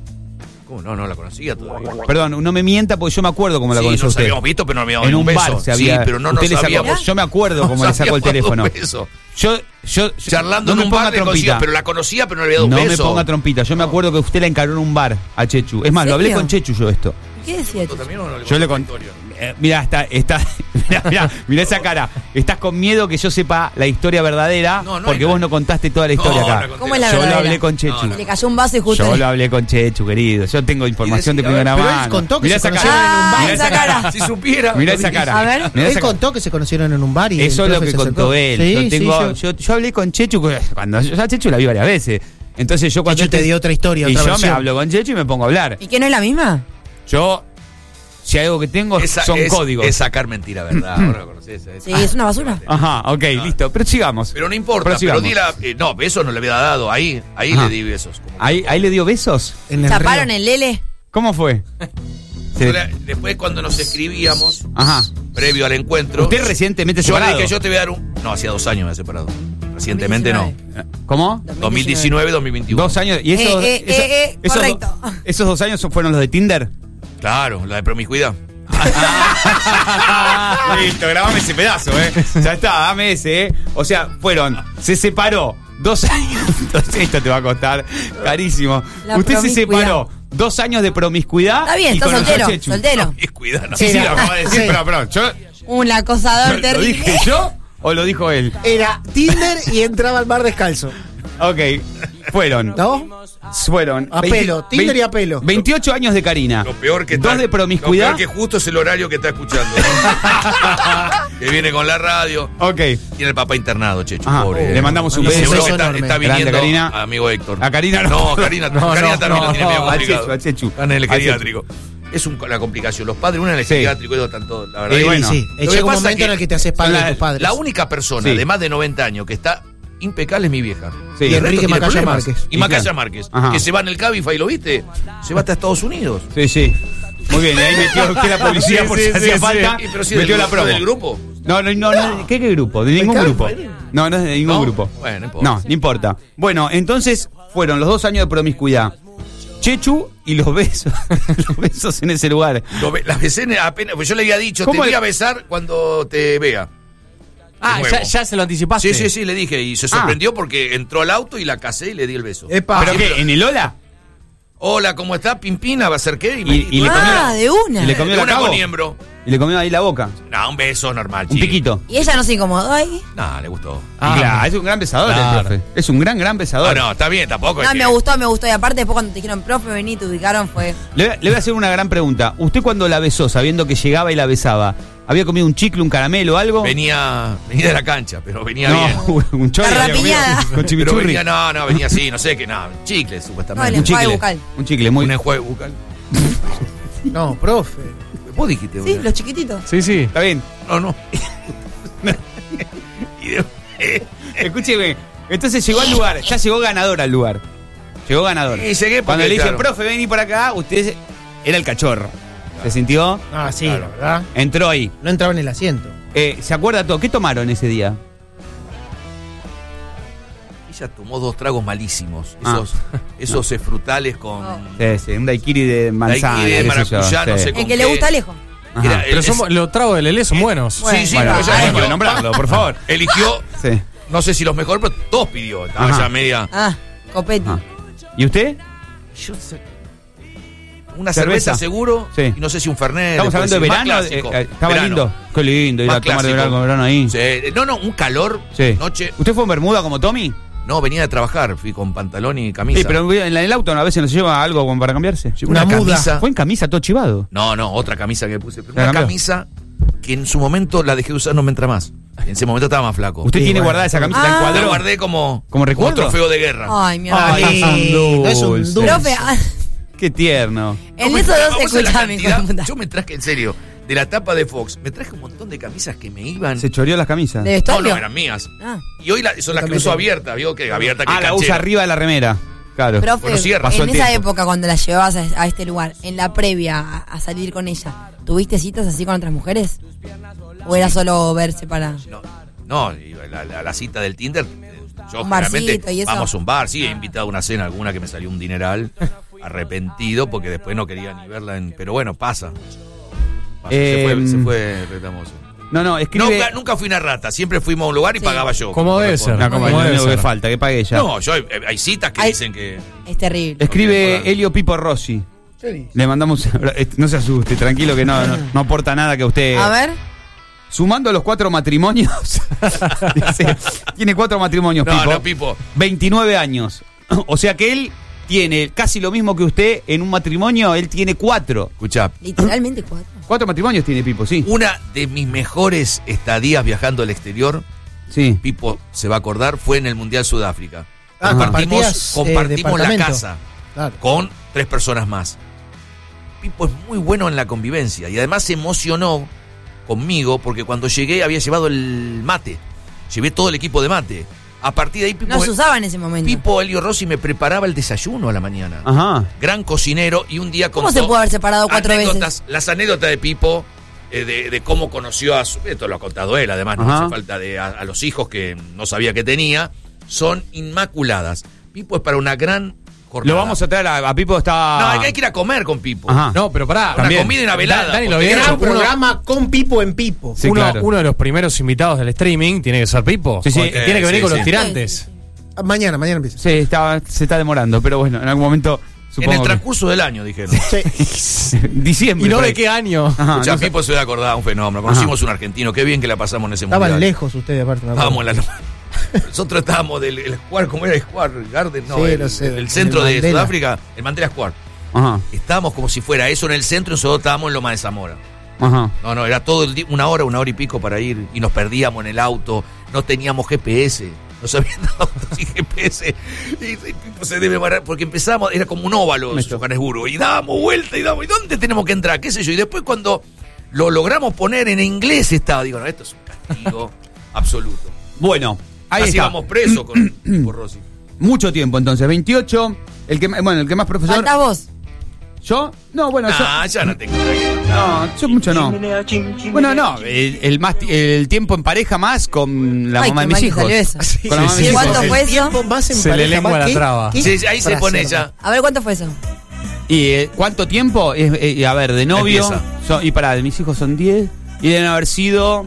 ¿Cómo no? No la conocía todavía. Perdón, no me mienta porque yo me acuerdo cómo la Sí, conoció nos usted. habíamos visto, pero no habíamos En dado un beso. bar se había. Sí, pero no usted nos le sacó- sabíamos. Yo me acuerdo No cómo le sacó el sabíamos teléfono. un beso. Yo, yo, yo- Charlando no en me un ponga bar le trompita. conocía, pero la conocía, pero no le había dado un No beso. me ponga trompita. Yo me acuerdo que usted la encaró en un bar a Chechu. Es más, ¿En lo hablé serio? con Chechu yo esto. ¿Qué decía? ¿Tú también o no le Yo le contaste conté. la historia? Eh, mira, está, está, mira, mira, mira esa cara. Estás con miedo que yo sepa la historia verdadera No, no porque hay vos nada. no contaste toda la historia No, acá. la conté. ¿Cómo es la Yo lo verdadera? hablé con Chechu. No, no. Le cayó un vaso y justo. Yo lo hablé con Chechu, querido. Yo tengo información de decile, primera a ver, mano. pero él contó que Mirá se esa conocieron cara. en un bar. Mirá esa cara. Si supiera. Mirá lo esa dije. cara. A ver. Mirá Él esa cara. contó que se conocieron en un bar y Eso el es lo profe que se contó acercó. él. Sí, yo, sí, tengo, yo- yo, yo hablé con Chechu cuando yo a Chechu la vi varias veces. Entonces yo cuando Chechu te este- dio otra historia, y otra yo versión. me hablo con Chechu y me pongo a hablar. ¿Y qué no es la misma? Yo si hay algo que tengo Esa- son es, códigos. Es sacar mentira, ¿verdad? Ahora lo conocés, ¿eh? Sí, es una basura. Ajá, ok, listo. Pero sigamos. Pero no importa, pero Prosigamos. di la. eh, no, besos no le había dado. Ahí, ahí Ajá. le di besos. Como que- Ahí, ahí le dio besos. En el ¿Chaparon río. el Lele? ¿Cómo fue? Sí. Yo le- Después, cuando nos escribíamos, Ajá. previo al encuentro. Usted recientemente Yo le separado. dije, yo te voy a dar un. No, hacía dos años me he separado. Recientemente no. ¿Cómo? dos mil diecinueve, dos mil veintiuno. Dos años. ¿Y esos, Eh, eh, esos- eh, eh, esos do- correcto. esos dos años fueron los de Tinder? Claro, la de promiscuidad. Listo, grabame ese pedazo, ¿eh? Ya está, dame ese, ¿eh? O sea, fueron, se separó dos años. Entonces, esto te va a costar carísimo. La Usted se promiscuidad. separó dos años de promiscuidad. Está bien, y está conoció a soltero. Chechu. Soltero. Promiscuidad, no. Sí, sí, Era- lo acabo de decir, sí. pero, pero, yo, Un acosador ¿lo terrible. dije yo o lo dijo él? Era Tinder y entraba al bar descalzo. Ok, fueron. ¿No? Fueron. A veinte- pelo, Tinder y a pelo. veintiocho años de Karina. Lo peor que Dos está- de promiscuidad. Lo peor que justo es el horario que está escuchando. ¿no? Que viene con la radio. Ok. Tiene el papá internado, Chechu, Ajá, pobre. le mandamos un Y beso. seguro Un que beso está, enorme. está viniendo Grande, Karina. a amigo Héctor. A Karina no. No, Karina, No, Karina no, también no, lo tiene medio no, a complicado. Chechu, a Chechu. Está en el A Chechu. geriátrico. Es un, la complicación. Los padres, una en el Sí. geriátrico y otra en todo. La verdad. Y Y bueno, sí, lo que llega un pasa momento que en el que te haces padre la- de tus padres. La única persona Sí. de más de noventa años que está impecable es mi vieja. Sí. Y El resto Enrique tiene Macaya problemas. Márquez. Y Y Macaya claro. Márquez. Ajá. Que se va en el Cabify, ¿lo viste? Se va hasta Estados Unidos. Sí, sí. Muy bien, y ahí metió usted la publicidad Sí, por sí, si sí, hacía sí. falta. Y pero si metió del, la promo. del grupo. No, no, no, no. ¿Qué, qué grupo? De ningún Acá, grupo. bueno. No, no es de ningún ¿No? grupo. Bueno, no importa. No, no importa. Bueno, entonces fueron los dos años de promiscuidad. Chechu y los besos. Los besos en ese lugar. Lo ve- las besé en- apenas. Pues yo le había dicho, te ¿Cómo voy el- a besar cuando te vea. Ah, De ya, nuevo. ya se lo anticipaste. Sí, sí, sí, le dije. Y se sorprendió porque entró al auto y la casé y le di el beso. Epa. ¿Pero Siempre- qué? ¿En el Ola? Hola, ¿cómo está? Pimpina, ¿va a ser qué? Y, me- Y- y le comió Ah, la- de una. y le comió de la una cabo. con miembro. Y le comió ahí la boca. No, un beso normal, Un chico. piquito. Y ella no se incomodó ahí. No, le gustó. Ah, Y claro, es un gran besador claro. el profe. Es un gran, gran No, besador. no, está bien, tampoco. es No, que- me gustó, me gustó. Y aparte, después cuando te dijeron, profe, vení, te ubicaron, fue. Le, le voy a hacer una gran pregunta. Usted cuando la besó, sabiendo que llegaba y la besaba, ¿Había comido un chicle, un caramelo o algo? Venía, venía de la cancha, pero venía no, bien. un chorro. La había comido rapiñada. Con Pero chimichurri. venía, no, no, venía así, no sé qué, nada, chicle No, supuestamente. el un enjuague chicle. bucal. Un chicle, muy. Un enjuague bucal. No, profe. Vos dijiste, Sí, boludo. los chiquititos. Sí, sí. Está bien. No, no. Y de- Escúcheme. Entonces llegó al lugar, ya llegó ganador al lugar. Llegó ganador. Y llegué porque, Cuando le dije, claro. profe, vení por acá, usted era el cachorro. ¿Se sintió? Ah, sí, Claro. la verdad. Entró ahí. No entraba en el asiento. Eh, ¿Se acuerda todo? ¿Qué tomaron ese día? Ella tomó dos tragos malísimos. Ah. Esos, esos eh, frutales con. Oh. Sí, sí, un daiquiri de manzana. Daiquiri de qué sé yo, maracuyá, no sé El con que le qué. gusta a Alejo. Ajá. Era- Pero es- somos, los tragos de Lelé son buenos. Bueno. Sí, sí, Bueno, pero ella dejemos eligió- de nombrarlo, por favor. Eligió, Sí. no sé si los mejores, pero todos pidió. Estaba Ajá. ya media. Ah, Copetti. Ah. ¿Y usted? Yo sé- Una Cerveza. cerveza, seguro. Sí. Y no sé si un Fernet. Estamos después, hablando de más verano. clásico. eh, eh, estaba Verano. lindo. Qué lindo ir Más a tomar de clásico. verano, verano ahí. Sí. No, no, un calor. Sí. Noche. ¿Usted fue en Bermuda como Tommy? No, venía de trabajar. Fui con pantalón y camisa. Sí, pero en la- en el auto a veces nos lleva algo como para cambiarse. una una muda. camisa. Fue en camisa todo chivado. No, no, otra camisa que puse. Pero ¿La una cambió? camisa que en su momento la dejé de usar, no me entra más. En ese momento estaba más flaco. ¿Usted Sí, tiene bueno. guardada esa camisa Ah. en La cuadro? guardé como, ¿Como recuerdo? trofeo de guerra. Ay, mi Ay, amor. es un lindo, es un dulce. dulce. Profe, ah, Qué tierno. en No, esos pero dos vamos a la escuchame, cantidad. hijo de puta. Yo me traje, en serio, de la tapa de Fox, me traje un montón de camisas que me iban. Se choreó las camisas. ¿De No, vestuario? no, eran mías. Ah, Y hoy la- son las que También uso tengo. abiertas, ¿vio? Que abierta que Ah, la canchera. usa arriba de la remera. Claro. profe, Bueno, cierra. Pasó en el esa tiempo. época cuando la llevabas a, a este lugar, en la previa a, a salir con ella, ¿tuviste citas así con otras mujeres? ¿O era solo verse para...? No, no, y la, la- la cita del Tinder. eh, Yo Un barcito generalmente y eso. vamos a un bar, sí, he invitado a una cena alguna que me salió un dineral, arrepentido porque después no quería ni verla en. Pero bueno, pasa. Pasa, se fue, Em, se fue retamoso. No, no, escribe. Nunca, nunca fui una rata, siempre fuimos a un lugar y Sí. pagaba yo. Como debe ser. No, como Como lo debe único que ser. falta, que pague ella. No, yo eh, hay citas que Ay. dicen que. Es terrible. Escribe Ok, Elio Pipo Rossi. Le mandamos. No se asuste, tranquilo que no, no, no aporta nada que usted. A ver, Sumando los cuatro matrimonios. dice, tiene cuatro matrimonios, No, Pipo. no, Pipo. veintinueve años. O sea que él tiene casi lo mismo que usted en un matrimonio, él tiene cuatro. Escuchá, literalmente cuatro. Cuatro matrimonios tiene Pipo, sí. una de mis mejores estadías viajando al exterior, Sí. Pipo se va a acordar, fue en el Mundial Sudáfrica. Ah, compartimos compartías, eh, compartimos la departamento. casa Claro. con tres personas más. Pipo es muy bueno en la convivencia y además se emocionó conmigo porque cuando llegué había llevado el mate. Llevé todo el equipo de mate. A partir de ahí Pipo, No se usaba en ese momento. Pipo Elio Rossi me preparaba el desayuno a la mañana. Ajá. Gran cocinero y un día ¿Cómo contó se puede haber separado cuatro anécdotas, las anécdotas de Pipo, eh, de, de cómo conoció a su. Esto lo ha contado él, además, no Ajá. hace falta de a, a los hijos que no sabía que tenía. Son inmaculadas. Pipo es para una gran jornada. Lo vamos a traer a, a Pipo, está. No, hay que, hay que ir a comer con Pipo. Ajá. No, pero pará. Una también. comida y una velada. Dani, lo porque había era- hecho. Gran programa con Pipo en Pipo. Sí, uno, claro. uno de los primeros invitados del streaming tiene que ser Pipo. Sí, sí. Porque tiene que venir Sí, con sí. los tirantes. Ah, Mañana, mañana empieza. Sí, está, se está demorando, pero bueno, en algún momento. en Supongo el que- transcurso del año, dijeron. Sí. Diciembre. ¿Y no por de ahí. qué año? Ajá, Escuchá, no sé. Pipo se debe acordar, un fenómeno. Conocimos un argentino, qué bien que la pasamos en ese Estaban mundial. lejos ustedes, aparte. me acuerdo. Estábamos en la. Nosotros estábamos del el Square, ¿cómo era el Square Garden? No, Sí, el, no sé, el en centro el de Mandela. Sudáfrica, el Mandela Square. Ajá, Estábamos como si fuera eso en el centro y nosotros estábamos en Loma de Zamora. ajá. No, no, era todo el día, una hora, una hora y pico para ir y nos perdíamos en el auto, no teníamos G P S, no sabían autos sin G P S. Y, y Pipo se debe parar, porque empezamos, era como un óvalo en Esto. Johannesburgo, y dábamos vuelta y dábamos, ¿y dónde tenemos que entrar? ¿Qué sé yo? Y después cuando lo logramos poner en inglés estaba, digo, no, esto es un castigo absoluto. Bueno, ahí Así está. vamos presos con Pipo Rossi. Mucho tiempo entonces, veintiocho. El que, bueno, el que más profesor. Faltás vos. ¿Yo? No, bueno, Ah, ya no tengo nada que contar. yo. No, yo mucho no. Bueno, no, el, el más, el tiempo en pareja más con la Ay, mamá qué de mis mal que hijos. salió eso. Con la mamá de Sí, mis sí, hijos. ¿Cuánto fue eso? Tiempo más en Se le pareja, lengua más la que- traba. ¿qué? Sí, sí, ahí se Para pone hacer. ya. A ver, ¿cuánto fue eso? ¿Y eh, cuánto tiempo? Es, eh, a ver, de novio. Empieza. son- y para, de mis hijos son diez. Y deben haber sido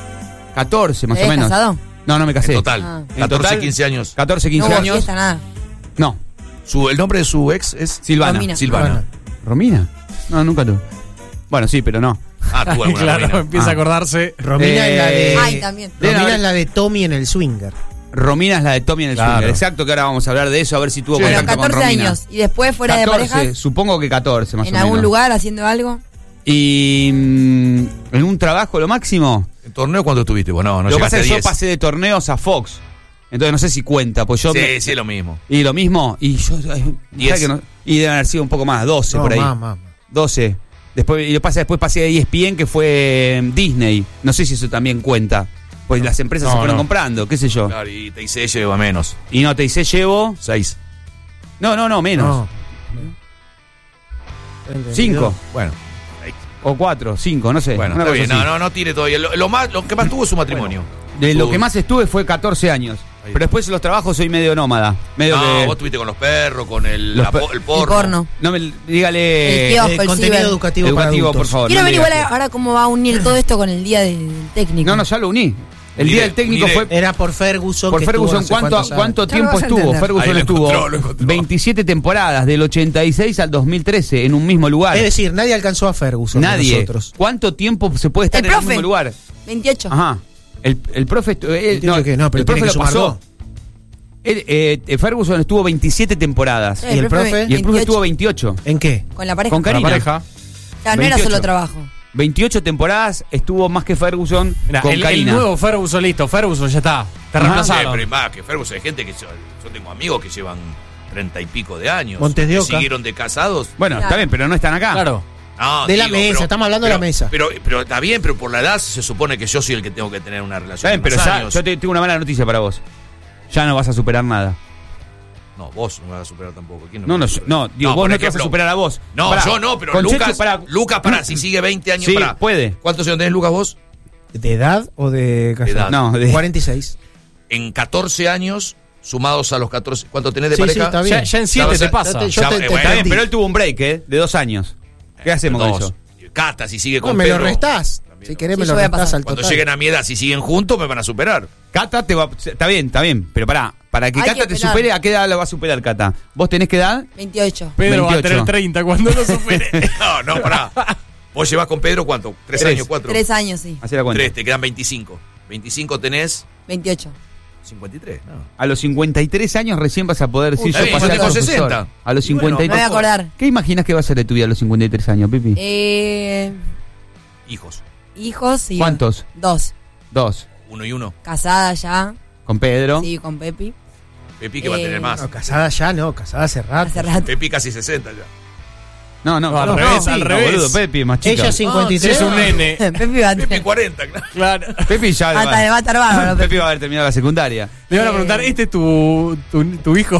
catorce más ¿Te o habías menos. casado? No, no me casé. En total, Ah. En catorce, total, quince años. catorce, No quince hubo años. fiesta, nada. No, Su, el nombre de su ex es Silvana. Romina. Silvana. ¿Romina? No, nunca tuve. Bueno, sí, pero no. Ah, tuvo alguna Claro, Romina. empieza Ah. a acordarse. Romina es la de. Eh, Ay, también. Deben Romina haber- es la de Tommy en el Swinger. Romina es la de Tommy en el Claro. Swinger. Exacto, que ahora vamos a hablar de eso, a ver si tuvo Bueno, contacto con catorce Romina. años. Y después fuera catorce, de pareja, supongo que catorce más en o algún menos. lugar haciendo algo. Y mm, en un trabajo lo máximo. ¿En torneo cuánto estuviste vos? No, no Lo que pasa llegaste a es que yo diez. pasé de torneos a Fox. Entonces no sé si cuenta, pues yo Sí, me- sí, es lo mismo. y lo mismo, y yo ay, Diez. ¿sabes que no? Y deben haber sido un poco más, doce No, por ahí. más, más, más. doce. Después, y lo pasa después pasé de E S P N, que fue em, Disney. No sé si eso también cuenta. Pues las empresas No, se fueron no. comprando, qué sé yo. Claro, y T I C lleva menos. Y no te dice llevo. Seis. No, no, no, menos. No. Cinco. Bueno, O cuatro, cinco, no sé. bueno, una está cosa bien. así. No, no, no tire todavía. Lo, lo más, lo que más tuvo es su matrimonio. De lo Tu- que más estuve fue catorce años. Ahí. Pero después los trabajos soy medio nómada. Medio No, que. vos estuviste con los perros, con el, Los la per- po- el El porno. porno. No me dígale. El kiosco, Eh, el contenido ciber. educativo, Educativo, para por favor. Quiero no ver me igual digas que- ahora cómo va a unir todo esto con el día del técnico. No, no, ya lo uní. El Uniré, día del técnico uniré. fue. Era por Ferguson. Por que estuvo Ferguson, no sé ¿cuánto, cuántos años. cuánto Ya lo tiempo vas a estuvo? entender. Ferguson Ahí lo estuvo encontró, lo encontró. veintisiete temporadas, del ochenta y seis al dos mil trece, en un mismo lugar. Es decir, nadie alcanzó a Ferguson. de Nadie. Nosotros. ¿Cuánto tiempo se puede estar El en el profe. mismo lugar? veintiocho. Ajá. El, el profe. estu- eh, Entiendo que no, pero el profe tiene lo que sumar pasó. dos. Él, eh, eh, Ferguson estuvo veintisiete temporadas. Eh, ¿Y el profe? Y el profe veintiocho. estuvo veintiocho. ¿En qué? Con la pareja. Con Con la Karina. pareja. Claro, no era veintiocho. solo trabajo. veintiocho temporadas estuvo más que Ferguson Mirá, con el, el Karina. nuevo Ferguson, listo. Ferguson ya está. Te Ajá. Sí, reemplazaron. pero es más que Ferguson, hay gente que yo, yo tengo amigos que llevan treinta y pico de años. Montes de que Oca. siguieron de casados. Bueno, Claro. está bien, pero no están acá. Claro. No, De la digo, mesa, pero- estamos hablando de pero- la mesa. Pero, pero está bien, pero por la edad se supone que yo soy el que tengo que tener una Está relación bien, de pero más ya, años. yo te, tengo una mala noticia para vos. Ya no vas a superar nada. No, vos no me vas a superar tampoco. ¿Quién No, me no, va a yo- superar? no, digo, vos por no te vas a ejemplo, superar a vos. No, Pará, yo no, pero con Lucas, Chechu, pará. Lucas, pará, si sigue veinte años, Sí, pará. puede. ¿Cuántos años tenés, Lucas, vos? ¿De edad o de casado? edad. No, de- cuarenta y seis. En catorce años, sumados a los catorce, ¿cuánto tenés de Sí, sí, pareja? está bien. Ya, ya en Ya siete vas te a- pasa. ya te- yo Ya, te- eh, te bueno, Está bien, entendí. pero él tuvo un break, ¿eh? De dos años. ¿Qué hacemos con Dos. eso? Cata, si sigue con No, me lo Pedro, restás. También Si no. querés, Sí, me yo lo voy a restás pasar. al Cuando total. lleguen a mi edad, si siguen juntos, me van a superar. Cata te va. Está bien, está bien. Pero pará, para que Hay Cata que te esperar. supere, ¿a qué edad lo va a superar Cata? ¿Vos tenés qué edad? veintiocho. Pedro va a veintiocho. tener treinta cuando lo supere. No, no, pará. ¿Vos llevas con Pedro cuánto? ¿Tres, Tres. años? ¿Cuatro? Tres años, sí. Hacé la cuenta. Tres, te quedan veinticinco. veinticinco tenés veintiocho. cincuenta y tres. No. A los cincuenta y tres años recién vas a poder decir Uy, yo está bien, pasé yo a tengo profesor. sesenta. A los Y bueno, cincuenta y Me voy tres. a acordar. ¿Qué imaginas que va a ser de tu vida a los cincuenta y tres años, Pipi? Eh, Hijos. hijos y. ¿Cuántos? Dos. Dos. Uno y uno. Casada ya. Con Pedro. Sí, con Pepi. Pepi que va a Eh, tener más. No, casada ya no, casada hace rato. Hace rato. Pepi casi sesenta ya. No, no, No, al no, revés, no, al no, revés. boludo, Pepi es más chica. Ella cincuenta y Si tres. es un nene. Pepi va a Pepi tener. cuarenta, claro. Claro. Pepi ya Va a estar- va a estar bárbaro, Pepi Pepi. va a haber terminado la secundaria. Le van a Eh. preguntar, ¿este es tu, tu, tu hijo?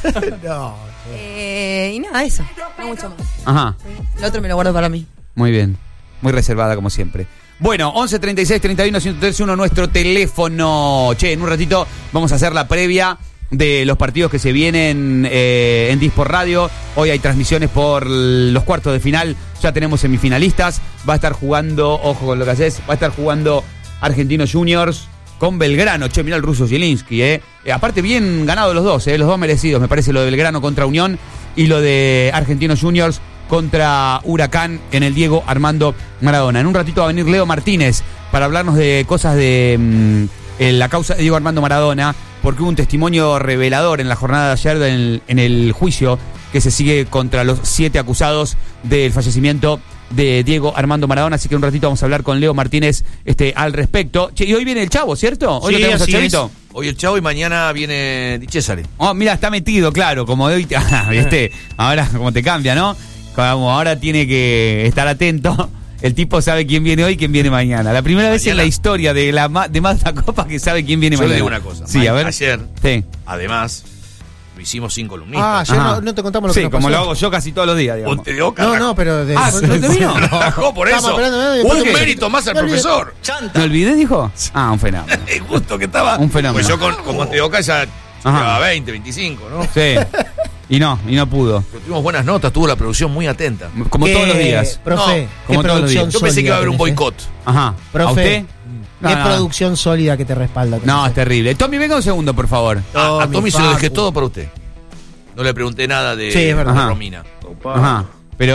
No. Eh, y nada, eso. No mucho más. Ajá, El otro me lo guardo para mí. muy bien. Muy reservada como siempre. Bueno, once treinta y seis treinta y uno ciento trece uno nuestro teléfono. Che, en un ratito vamos a hacer la previa de los partidos que se vienen eh, en Disport Radio. Hoy hay transmisiones por los cuartos de final. Ya tenemos semifinalistas. Va a estar jugando, ojo con lo que haces, va a estar jugando Argentinos Juniors con Belgrano. Che, mirá el ruso Zielinski, eh. Eh, Aparte, bien ganado los dos, eh, los dos merecidos. Me parece lo de Belgrano contra Unión y lo de Argentinos Juniors contra Huracán en el Diego Armando Maradona. En un ratito va a venir Leo Martínez para hablarnos de cosas de mm, en la causa de Diego Armando Maradona, porque hubo un testimonio revelador en la jornada de ayer en el, en el juicio que se sigue contra los siete acusados del fallecimiento de Diego Armando Maradona. Así que un ratito vamos a hablar con Leo Martínez este, al respecto. Che, y hoy viene el Chavo, ¿cierto? Hoy Sí, lo tenemos a así Chavito. es. Hoy el Chavo y mañana viene Di Cesare. Oh, mira, está metido, claro, como de hoy, te- ¿viste? Ahora como te cambia, ¿no? Como ahora tiene que estar atento. El tipo sabe quién viene hoy y quién viene mañana. La primera vez en Mañana. la historia de la ma- de Mazda Copa que sabe quién viene Yo le mañana. digo una cosa. Sí, Ma- a ver. Ayer, Sí. además, lo hicimos sin Ah, columnistas. ayer Ajá. no, no te contamos lo Sí, que nos como pasó. lo hago yo casi todos los días, digamos. Ponte de Oca. No, rajó- no, pero... De, Ah, ¿no te vino? rajó por Estamos eso. esperando, ¿eh? Un ¿Por qué? mérito más al Me olvidé. profesor. ¿Me olvidé, dijo? Ah, un fenómeno. Es justo que estaba. Un fenómeno. Pues yo con, con Monte de Oca ya Ajá. llevaba veinte, veinticinco, ¿no? Sí. Y no, y no pudo. Pero tuvimos buenas notas, tuvo la producción muy atenta. Como ¿Qué- todos los días. Profe, No, ¿qué como todos los producción días. Yo pensé que iba a haber un sólida tenés, boicot. Ajá. ¿A Profe, usted? ¿Qué No, no. producción sólida que te respalda? No, es terrible. Tommy, venga un segundo, por favor. A, a Tommy, Tommy se lo dejé Facu. todo para usted. No le pregunté nada de, Sí, es verdad. de Ajá. Romina. Ajá.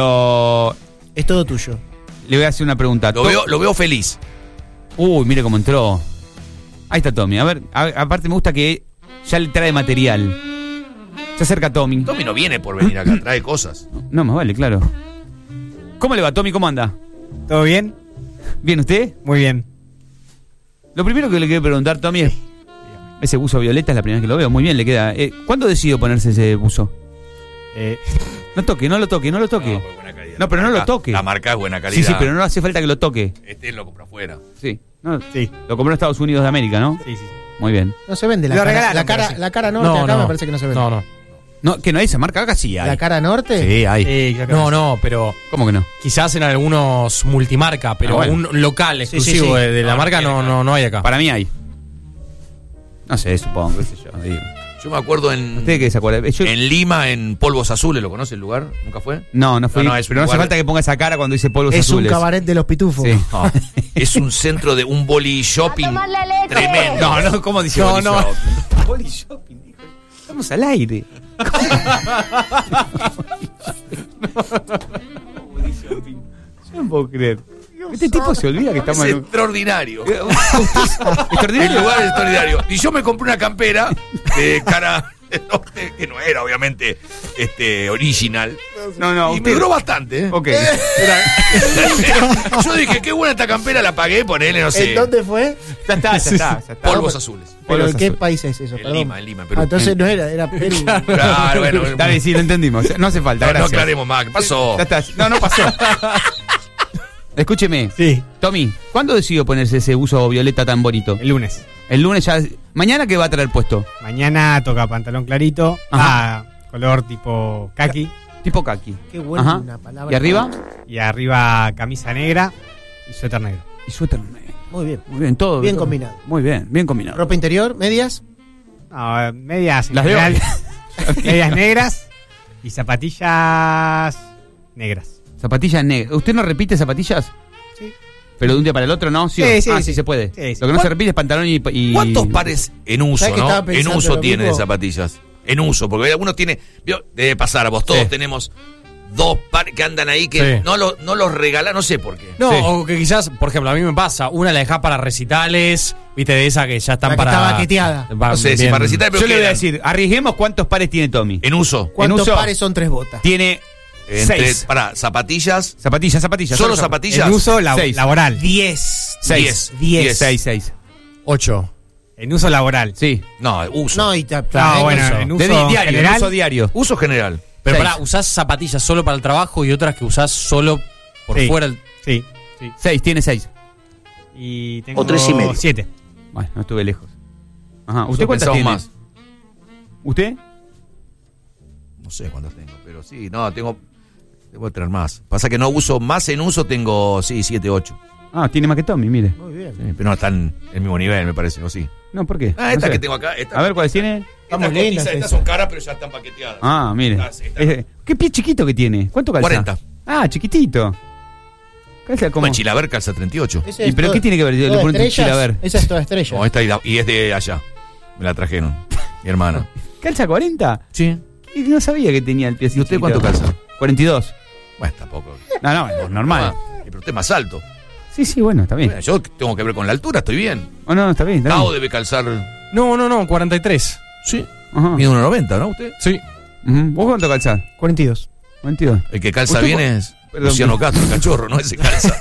Pero Es todo tuyo. le voy a hacer una pregunta. Lo To- veo, lo veo feliz. Uy, mire cómo entró. Ahí está Tommy. A ver, a- aparte me gusta que ya le trae material. Se acerca Tommy. Tommy no viene por venir acá, trae cosas. No, más vale, claro. ¿Cómo le va, Tommy? ¿Cómo anda? ¿Todo bien? ¿Bien usted? Muy bien. Lo primero que le quiero preguntar, Tommy, es... Ese buzo violeta es la primera vez que lo veo. Muy bien, le queda. Eh, ¿Cuándo decidió ponerse ese buzo? Eh, No toque, no lo toque, no lo toque. No, pues buena calidad. No, pero no Marca- lo toque. La marca es buena calidad. Sí, sí, pero no hace falta que lo toque. Este lo compra afuera. Sí. No, sí, lo compró en Estados Unidos de América, ¿no? sí, sí. Muy bien. No se vende la Lo cara. regalaron, La cara, pero sí. la cara norte No, acá no. me parece que no se vende. No, no. No, que no hay esa marca, acá sí hay. ¿La cara norte? Sí, hay. Sí, creo que No, no, pero ¿Cómo que no? quizás en algunos multimarca, pero Ah, bueno. un local Sí, sí, exclusivo sí. de, de la No, marca no no, tiene no, no hay acá. Para mí hay. No sé, supongo, qué sé yo. Digo. Yo me acuerdo en, ¿Usted qué se acuerda? Yo- en Lima, en Polvos Azules, ¿lo conoce el lugar? ¿Nunca fue? No, no fui. No, no, es un pero no hace lugar- falta que ponga esa cara cuando dice polvos Es un azules. cabaret de los pitufos. Sí. No, es un centro de un boli shopping tremendo. No, no, ¿cómo dice No, boli no. shopping? Boli shopping, dijo. Estamos al aire. Boli shopping. Yo no puedo creer. Este tipo se olvida que Es estamos en un... extraordinario. Extraordinario. El lugar es extraordinario. Y yo me compré una campera de cara del norte, que no era obviamente este original. No, no, y usted- me duró bastante. ¿eh? Ok. Yo dije, qué buena esta campera, la pagué, ponele, no sé. ¿En dónde fue? Ya está, ya está. Ya está. Polvos azules. ¿Pero Polvos en qué azules. país es eso? En Perdón. Lima, en Lima, en Perú. Ah, entonces no era, era Perú. Claro, bueno. Dale, sí, lo entendimos. No hace falta, No, no gracias. aclaremos más. ¿Qué pasó? Ya está. No, no pasó. Escúcheme. Sí, Tommy, ¿cuándo decidió ponerse ese buzo violeta tan bonito? el lunes. El lunes ya. ¿Mañana qué va a traer puesto? Mañana toca pantalón clarito, Ajá. ah, color tipo kaki, Tipo kaki. Qué buena Ajá. una palabra. ¿Y arriba? y arriba camisa negra y suéter negro. Y suéter negro. Muy bien. Muy bien, todo. Bien todo. combinado. Muy bien, bien combinado. Ropa interior, medias. No, medias en Las de general, hoy. medias negras y zapatillas negras. Zapatillas negras. ¿Usted no repite zapatillas? Sí. ¿Pero de un día para el otro no? Sí, Sí, sí, ah, sí, sí. se puede. Sí, sí. Lo que no se ¿Cuán- repite es pantalón y. y- ¿Cuántos pares en uso, ¿Sabes que no? estaba En pensando uso lo tiene de mismo? zapatillas. En uso, porque algunos tiene. vio, Debe pasar a vos, todos Sí. tenemos dos pares que andan ahí que Sí. no, lo, no los regalan, no sé por qué. No, Sí. o que quizás, por ejemplo, a mí me pasa, una la dejás para recitales, viste, de esa que ya están La que para. está baqueteada. Va No sé, si bien. para recitar, pero Yo le voy a quedan. decir, arriesguemos cuántos pares tiene Tommy. En uso. ¿Cuántos uso? pares son tres botas? Tiene Entre, seis. para zapatillas. Zapatillas, zapatillas. ¿Solo zap- zapatillas? En uso la- Seis. laboral. Diez. Seis. Diez. Seis, seis. Ocho. En uso laboral. Sí. No, uso. No, y ta- No, ta- bueno, uso. en uso De di- diario, en general. uso diario. Uso general. Pero Seis. pará, usás zapatillas solo para el trabajo y otras que usás solo por Sí. fuera. del- Sí, sí. Seis, tiene seis. Y tengo O tres y medio. siete. Bueno, no estuve lejos. Ajá. ¿Usted Yo cuántas pensaba tiene? más. ¿Usted? No sé cuántas tengo, pero sí, no, tengo. Debo tener más. Pasa que no uso más en uso, tengo, sí, siete, ocho. Ah, tiene más que Tommy, mire. Muy bien. Sí, pero no están en el mismo nivel, me parece, ¿o sí? No, ¿por qué? Ah, No estas sé. que tengo acá. Estas, A ver, ¿cuáles tiene? Estamos estas, lindas cotizas, estas esas. son caras, pero ya están paqueteadas. Ah, mire. Estas, estas. Eh, ¿Qué pie chiquito que tiene? ¿Cuánto calza? cuarenta. Ah, chiquitito. Calza como... Como en Chilaver calza treinta y ocho. Ese ¿Y es pero todo- qué tiene que ver? Le toda pregunto estrellas. a ver. Esa es toda estrella. No, esta y, la- y es de allá. Me la trajeron. Mi hermana. ¿Calza cuarenta? Sí. Y no sabía que tenía el pie así ¿Y usted chiquito. cuánto calza? cuarenta y dos. Bueno, tampoco. No, no, es normal. Ah, pero usted es más alto. Sí, sí, bueno, está bien. Bueno, yo tengo que ver con la altura, estoy bien. Oh, no, está bien, está Tao bien. debe calzar. No, no, no, cuarenta y tres. Sí. Ajá. Mide uno noventa, ¿no? Usted. Sí. Ujú. ¿Vos cuánto calzás? cuarenta y dos. cuarenta y dos. El que calza Usted bien cu- es Perdón. Luciano Castro, el cachorro, ¿no? Ese calza.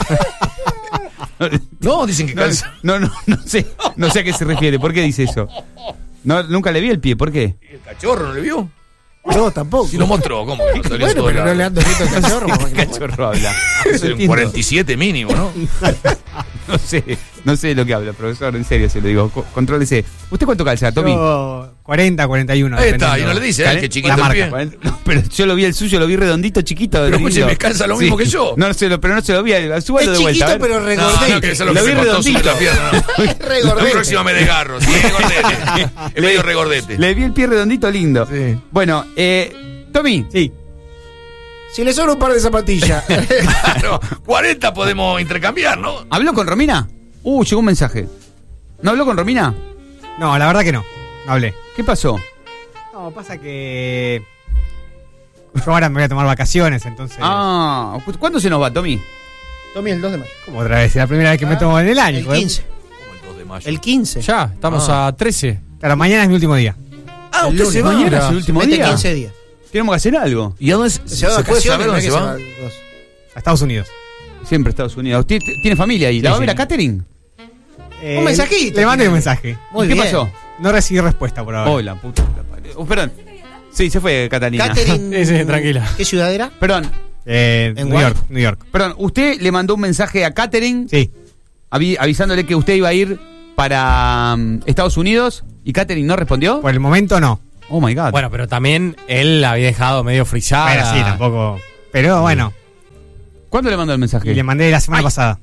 No, dicen que No, calza. no, no, no sé. No sé a qué se refiere. ¿Por qué dice eso? No, nunca le vi el pie. ¿Por qué? ¿El cachorro no le vio? No, tampoco. Si lo mostró, ¿cómo? que no salió Bueno, todo pero el no le lado? ando viendo el cachorro. porque no puede. Cachorro habla. Es No un entiendo. cuarenta y siete mínimo, ¿no? No sé, no sé de lo que habla, profesor. En serio se lo digo. Co- Contrólese. ¿Usted cuánto calza, Tommy? Yo cuarenta, cuarenta y uno. Ahí está, y dependiendo. no le dice, ¿eh? Calen- Que chiquito la el pie. marca. No, pero yo lo vi el suyo, lo vi redondito, chiquito. Pero lindo. escúcheme, calza lo mismo que yo. No, no se lo, pero no se lo vi. Súbalo Es de vuelta. chiquito, a ver. pero No, regordete. no, que eso es lo Lo que vi se cortó redondito. sobre la pierna. La Regordete. próxima me desgarro, sí, regordete. Es medio regordete. Le vi el pie redondito lindo. Sí. Bueno, eh, Tommy. Sí, Si le sobra un par de zapatillas. Claro, cuarenta podemos intercambiar, ¿no? ¿Habló con Romina? Uh, llegó un mensaje. ¿No habló con Romina? no, la verdad que no. No hablé. ¿Qué pasó? No, pasa que. Yo ahora me voy a tomar vacaciones, entonces. Ah, ¿cuándo se nos va, Tommy? Tommy, el dos de mayo. Como otra vez, es la primera vez que me tomo en el año. El joder. quince. Como el dos de mayo. El quince. Ya, estamos a trece. Claro, mañana es mi último día. Ah, El usted lunes. se va. Mañana es el último Mete día. quince días. Tenemos que hacer algo. ¿Y a dónde se, Se va de se puede vacaciones, saber no dónde es se que va? se va dos. A Estados Unidos. Siempre Estados Unidos. ¿Usted t- tiene familia ahí? ¿La Sí, va a ver sí. a Catherine? Eh, Un mensajito. Le mandé un mensaje. Muy ¿Qué bien. pasó? No recibí respuesta por ahora. Oh, la puta. la parió. Oh, perdón. Sí, se fue Catalina. Catherine. Sí, sí, tranquila. ¿Qué ciudad era? Perdón, Eh, ¿En New Guay? York, New York. perdón. ¿Usted le mandó un mensaje a Catherine Sí. avi- avisándole que usted iba a ir para um, Estados Unidos y Catherine no respondió? Por el momento no. Oh my God. Bueno, pero también él la había dejado medio frisada. Bueno, sí, tampoco. Pero bueno, ¿Cuándo le mandó el mensaje? y le mandé la semana Ay. pasada.